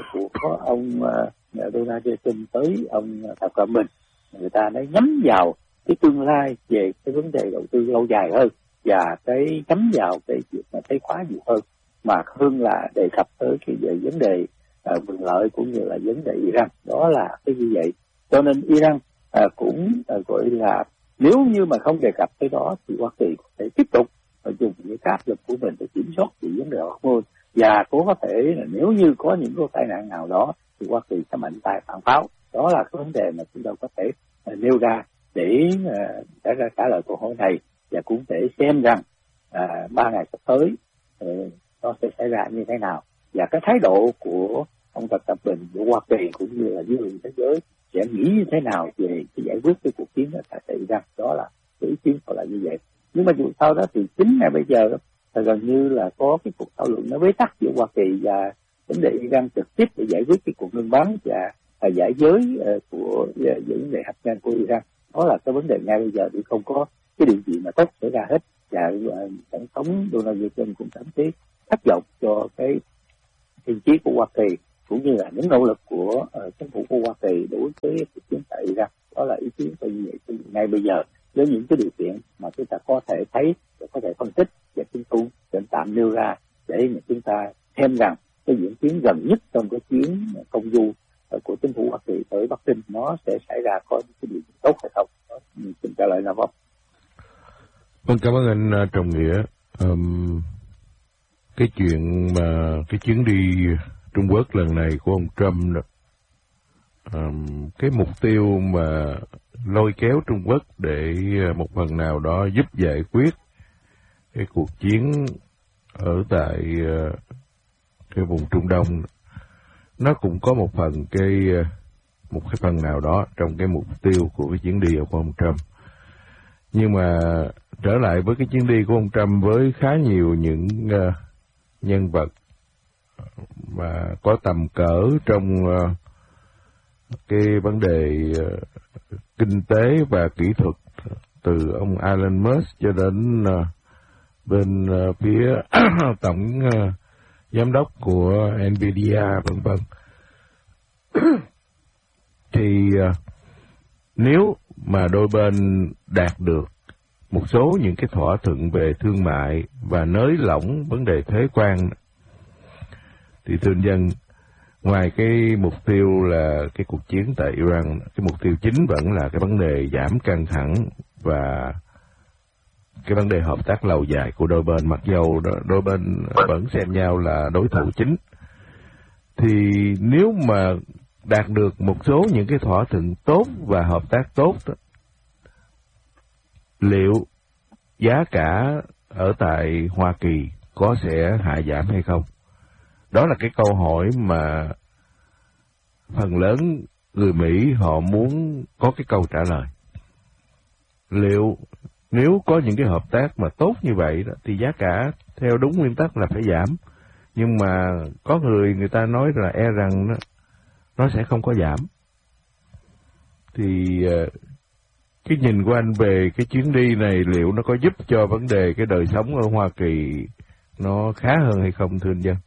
của ông uh, Donald Trump tới ông Tập Cận Bình. Người ta đã nhắm vào cái tương lai về cái vấn đề đầu tư lâu dài hơn và cái nhắm vào cái việc mà thấy khóa nhiều hơn, mà hơn là đề cập tới cái về vấn đề uh, quyền lợi cũng như là vấn đề Iran. Đó là cái như vậy. Cho nên Iran uh, cũng uh, gọi là nếu như mà không đề cập tới đó thì Hoa Kỳ có thể tiếp tục uh, dùng những cái áp lực của mình để kiểm soát về vấn đề hạt nhân, và cũng có thể là nếu như có những cái tai nạn nào đó thì Hoa Kỳ sẽ mạnh tay phản pháo. Đó là cái vấn đề mà chúng ta có thể uh, nêu ra để uh, trả ra trả lời câu hỏi này, và cũng để xem rằng uh, ba ngày sắp tới uh, nó sẽ xảy ra như thế nào, và cái thái độ của ông Tập Cận Bình của Hoa Kỳ cũng như là dư luận thế giới sẽ nghĩ như thế nào về cái giải quyết cái cuộc chiến tại Iran. Đó là cái ý kiến của là như vậy. Nhưng mà dù sao đó thì chính ngay bây giờ đó, là gần như là có cái cuộc thảo luận nó bế tắc giữa Hoa Kỳ và vấn đề Iran trực tiếp để giải quyết cái cuộc ngưng bắn và uh, giải giới uh, của uh, vấn đề hạt nhân của Iran. Đó là cái vấn đề ngay bây giờ thì không có cái điều gì mà tốt xảy ra hết, và uh, tổng thống Donald Trump cũng cảm thấy thất vọng cho cái thiện chí của Hoa Kỳ cũng như là những nỗ lực của uh, chính phủ của Hoa Kỳ đối với cuộc chiến tại Iran. Đó là ý kiến tôi như vậy ngay bây giờ với những cái điều kiện mà chúng ta có thể thấy và có thể phân tích, và chúng tôi sẽ tạm nêu ra để mà chúng ta xem rằng cái diễn tiến gần nhất trong cái chuyến công du uh, của chính phủ Hoa Kỳ tới Bắc Kinh nó sẽ xảy ra có những cái điều tốt hay không. Đó, xin trả lời là vâng. Vâng, cảm ơn anh uh, Trọng Nghĩa. Um, cái chuyện mà cái chuyến đi Trung Quốc lần này của ông Trump đó, um, cái mục tiêu mà lôi kéo Trung Quốc để một phần nào đó giúp giải quyết cái cuộc chiến ở tại uh, cái vùng Trung Đông, nó cũng có một phần cái một cái phần nào đó trong cái mục tiêu của cái chuyến đi của ông Trump. Nhưng mà trở lại với cái chuyến đi của ông Trump với khá nhiều những uh, nhân vật mà có tầm cỡ trong uh, cái vấn đề uh, kinh tế và kỹ thuật, từ ông Elon Musk cho đến uh, bên uh, phía tổng uh, giám đốc của Nvidia vân vân. Thì uh, nếu mà đôi bên đạt được một số những cái thỏa thuận về thương mại và nới lỏng vấn đề thuế quan, thì thưa anh Dân, ngoài cái mục tiêu là cái cuộc chiến tại Iran, cái mục tiêu chính vẫn là cái vấn đề giảm căng thẳng và cái vấn đề hợp tác lâu dài của đôi bên, mặc dầu đôi bên vẫn xem nhau là đối thủ chính. Thì nếu mà đạt được một số những cái thỏa thuận tốt và hợp tác tốt đó, liệu giá cả ở tại Hoa Kỳ có sẽ hạ giảm hay không? Đó là cái câu hỏi mà phần lớn người Mỹ họ muốn có cái câu trả lời. Liệu nếu có những cái hợp tác mà tốt như vậy đó, thì giá cả theo đúng nguyên tắc là phải giảm. Nhưng mà có người người ta nói là e rằng nó, nó sẽ không có giảm. Thì cái nhìn của anh về cái chuyến đi này liệu nó có giúp cho vấn đề cái đời sống ở Hoa Kỳ nó khá hơn hay không, thưa anh Dân?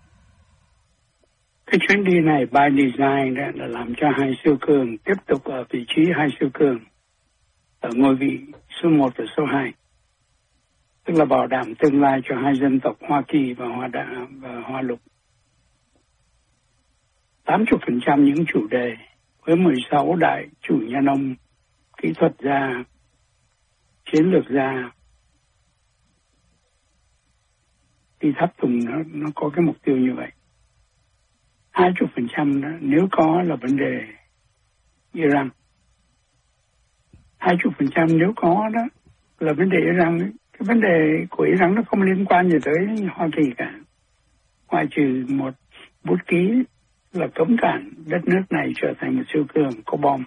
Cái chuyến đi này by design đó là làm cho hai siêu cường tiếp tục ở vị trí hai siêu cường ở ngôi vị số một và số hai, tức là bảo đảm tương lai cho hai dân tộc Hoa Kỳ và Hoa Đà và Hoa Lục. tám mươi phần trăm những chủ đề với mười sáu đại chủ nhà nông, kỹ thuật gia, chiến lược gia, đi tháp tùng nó, nó có cái mục tiêu như vậy. hai mươi phần trăm đó, nếu có là vấn đề Iran. hai mươi phần trăm nếu có đó là vấn đề Iran. Cái vấn đề của Iran nó không liên quan gì tới Hoa Kỳ cả. Ngoại trừ một bút ký là cấm cản đất nước này trở thành một siêu cường có bom.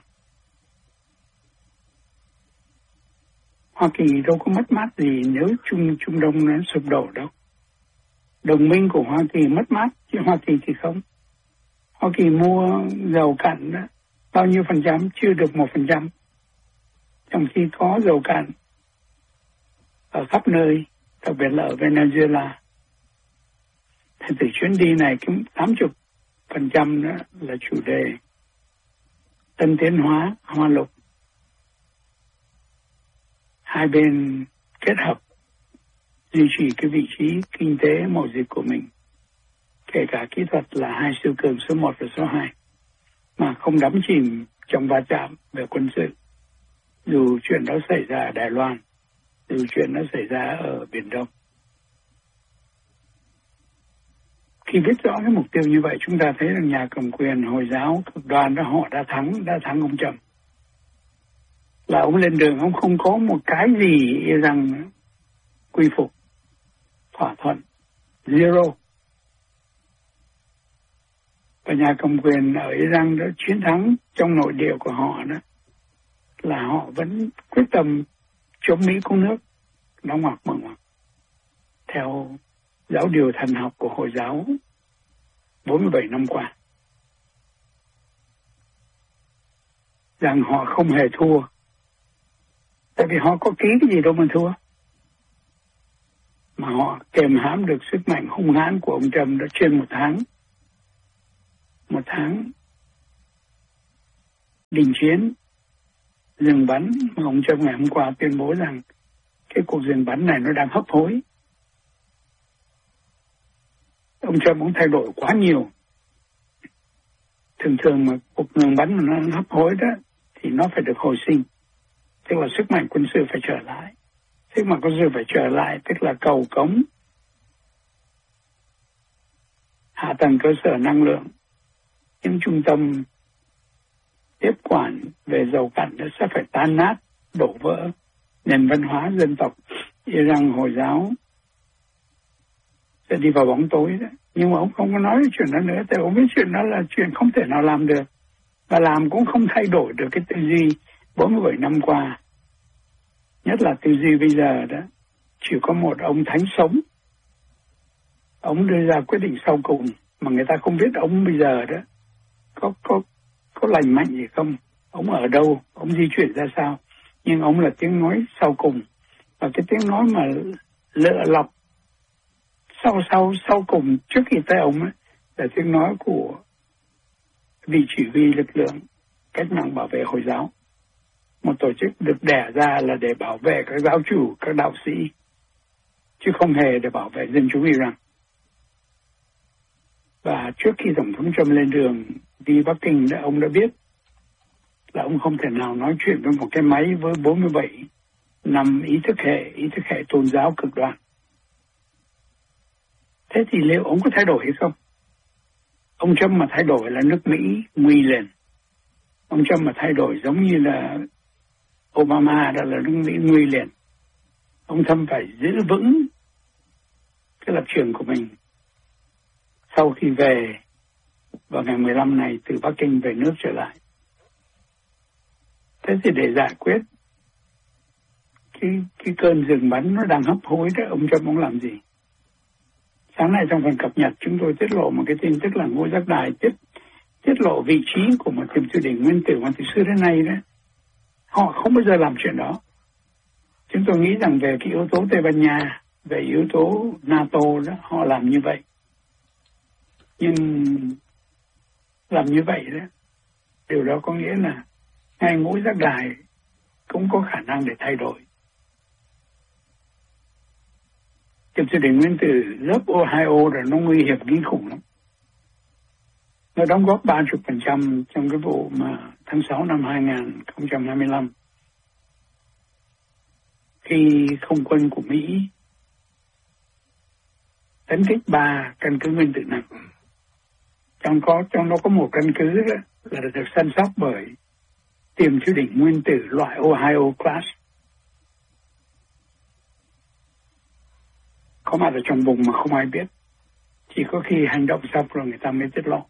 Hoa Kỳ đâu có mất mát gì nếu Trung Trung Đông nó sụp đổ đâu. Đồng minh của Hoa Kỳ mất mát, chứ Hoa Kỳ thì không. Hoa Kỳ mua dầu cạn đó, bao nhiêu phần trăm, chưa được một phần trăm. Trong khi có dầu cạn ở khắp nơi, đặc biệt là ở Venezuela. Thì từ chuyến đi này, cái tám mươi phần trăm đó là chủ đề tân tiến hóa, hoa lục. Hai bên kết hợp duy trì cái vị trí kinh tế mậu dịch của mình, kể cả kỹ thuật là hai siêu cường số một và số hai, mà không đắm chìm trong va chạm về quân sự. Dù chuyện đó xảy ra ở Đài Loan, dù chuyện đó xảy ra ở Biển Đông. Khi biết rõ cái mục tiêu như vậy, chúng ta thấy rằng nhà cầm quyền Hồi giáo cực đoan đó họ đã thắng, đã thắng ông Trump. Là ông lên đường, ông không có một cái gì rằng quy phục, thỏa thuận, zero. Và nhà cầm quyền ở Iran đã chiến thắng trong nội địa của họ đó, là họ vẫn quyết tâm chống Mỹ cứu nước, đóng ngoặc mở ngoặc. Theo giáo điều thần học của Hồi giáo bốn mươi bảy năm qua. Rằng họ không hề thua. Tại vì họ có ký cái gì đâu mà thua. Mà họ kềm hãm được sức mạnh hung hãn của ông Trump đã trên một tháng. Một tháng đình chiến, dừng bắn, mà ông Trump ngày hôm qua tuyên bố rằng cái cuộc dừng bắn này nó đang hấp hối. Ông Trump cũng thay đổi quá nhiều. Thường thường mà cuộc ngừng bắn mà nó hấp hối đó thì nó phải được hồi sinh. Tức là sức mạnh quân sự phải trở lại. Sức mạnh quân sự phải trở lại tức là cầu cống, hạ tầng cơ sở năng lượng, những trung tâm tiếp quản về dầu cạn nó sẽ phải tan nát, đổ vỡ. Nền văn hóa dân tộc Iran Hồi giáo sẽ đi vào bóng tối đó. Nhưng mà ông không có nói chuyện đó nữa, tại ông biết chuyện đó là chuyện không thể nào làm được. Và làm cũng không thay đổi được cái tư duy bốn mươi bảy năm qua. Nhất là tư duy bây giờ đó, chỉ có một ông thánh sống. Ông đưa ra quyết định sau cùng, mà người ta không biết ông bây giờ đó có, có, có lành mạnh gì không, ông ở đâu, ông di chuyển ra sao. Nhưng ông là tiếng nói sau cùng. Và cái tiếng nói mà lựa lọc sau sau sau cùng trước khi tới ông ấy, là tiếng nói của vị chỉ huy lực lượng cách mạng bảo vệ Hồi giáo. Một tổ chức được đẻ ra là để bảo vệ các giáo chủ, các đạo sĩ, chứ không hề để bảo vệ dân chúng Iran. Và trước khi Tổng thống Trump lên đường đi Bắc Kinh, ông đã biết là ông không thể nào nói chuyện với một cái máy với bốn mươi bảy năm ý thức hệ, ý thức hệ tôn giáo cực đoan. Thế thì liệu ông có thay đổi hay không? Ông Trump mà thay đổi là nước Mỹ nguy lên. Ông Trump mà thay đổi giống như là Obama, đó là nước Mỹ nguy liền. Ông Trump phải giữ vững cái lập trường của mình. Sau khi về vào ngày mười lăm này từ Bắc Kinh về nước trở lại. Thế thì để giải quyết cái, cái cơn rừng bắn nó đang hấp hối đó, ông Trump ông làm gì? Sáng nay trong phần cập nhật chúng tôi tiết lộ một cái tin tức là Ngũ Giác Đài tiết, tiết lộ vị trí của một tiềm sư đỉnh nguyên tử mà từ xưa đến nay đó. Họ không bao giờ làm chuyện đó. Chúng tôi nghĩ rằng về cái yếu tố Tây Ban Nha, về yếu tố NATO đó, họ làm như vậy. Nhưng làm như vậy đó, điều đó có nghĩa là ngay Ngũ Giác Đài cũng có khả năng để thay đổi. Tiềm sư đỉnh nguyên tử lớp Ohio là nó nguy hiểm kinh khủng lắm. nó đóng góp ba mươi phần trăm trong cái vụ mà tháng sáu năm hai không hai lăm khi không quân của Mỹ tấn kích ba căn cứ nguyên tử nặng. Trong có trong đó có một căn cứ đó là được săn sóc bởi tiềm chứa đỉnh nguyên tử loại Ohio class, có mặt ở trong vùng mà không ai biết, chỉ có khi hành động xong rồi người ta mới tiết lộ.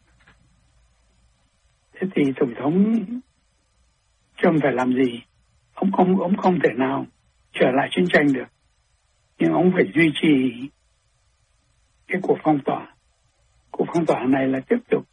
Thế thì tổng thống Trump phải làm gì? Ông không ông không thể nào trở lại chiến tranh được, nhưng ông phải duy trì cái cuộc phong tỏa. Cuộc phong tỏa này là tiếp tục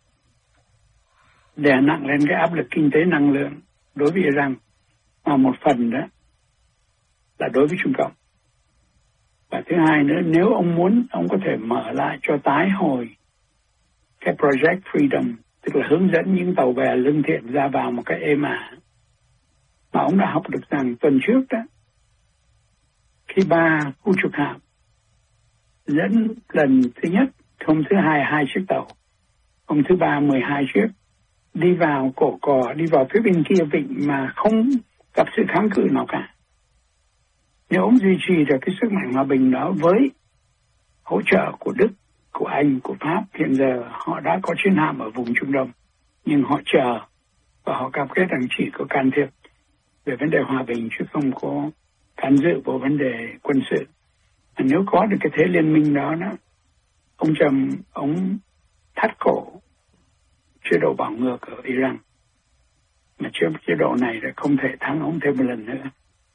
đè nặng lên cái áp lực kinh tế năng lượng đối với Iran, mà một phần đó là đối với Trung Cộng. Và thứ hai nữa, nếu ông muốn, ông có thể mở lại cho tái hồi cái Project Freedom, tức là hướng dẫn những tàu bè lương thiện ra vào một cái êm ả. Mà ông đã học được rằng tuần trước đó, khi ba khu trục hạm dẫn lần thứ nhất, hôm thứ hai hai chiếc tàu, hôm thứ ba mười hai chiếc, đi vào cổ cò, đi vào phía bên kia vịnh mà không gặp sự kháng cự nào cả. Nếu ông duy trì được cái sức mạnh hòa bình đó với hỗ trợ của Đức, của Anh, của Pháp, hiện giờ họ đã có chiến hạm ở vùng Trung Đông, nhưng họ chờ và họ cam kết rằng chỉ có can thiệp về vấn đề hòa bình chứ không có can dự vào vấn đề quân sự. Và nếu có được cái thế liên minh đó, đó ông Trump, ông thắt cổ chế độ bảo ngược ở Iran, mà chế, chế độ này là không thể thắng ông thêm một lần nữa.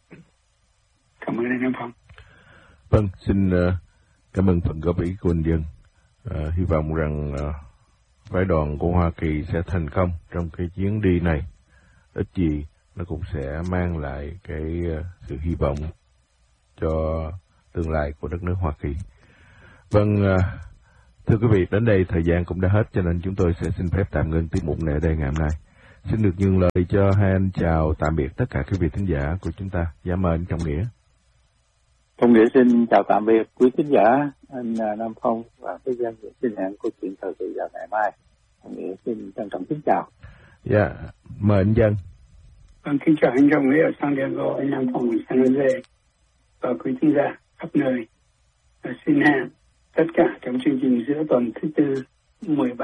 Cảm ơn anh Nam Phong. Vâng, xin uh, cảm ơn phần góp ý của anh Dân. Uh, hy vọng rằng uh, phái đoàn của Hoa Kỳ sẽ thành công trong cái chuyến đi này. Ít gì nó cũng sẽ mang lại cái uh, sự hy vọng cho tương lai của đất nước Hoa Kỳ. Vâng, uh, thưa quý vị, đến đây thời gian cũng đã hết, cho nên chúng tôi sẽ xin phép tạm ngưng tiết mục này ở đây ngày hôm nay. Xin được nhường lời cho hai anh chào tạm biệt tất cả quý vị thính giả của chúng ta. Dạ mời anh Trọng Nghĩa. Trọng Nghĩa xin chào tạm biệt quý thính giả, anh Nam Phong và cái Dân xin hẹn câu chuyện thời sự vào ngày mai. Trọng Nghĩa xin trân trọng kính chào. Dạ, mời anh Dân. Vâng, kính chào anh Trọng Nghĩa ở San Diego, anh Nam Phong ở San Jose và quý thính giả khắp nơi. Và xin hẹn tất cả trong chương trình giữa tuần thứ tư mười ba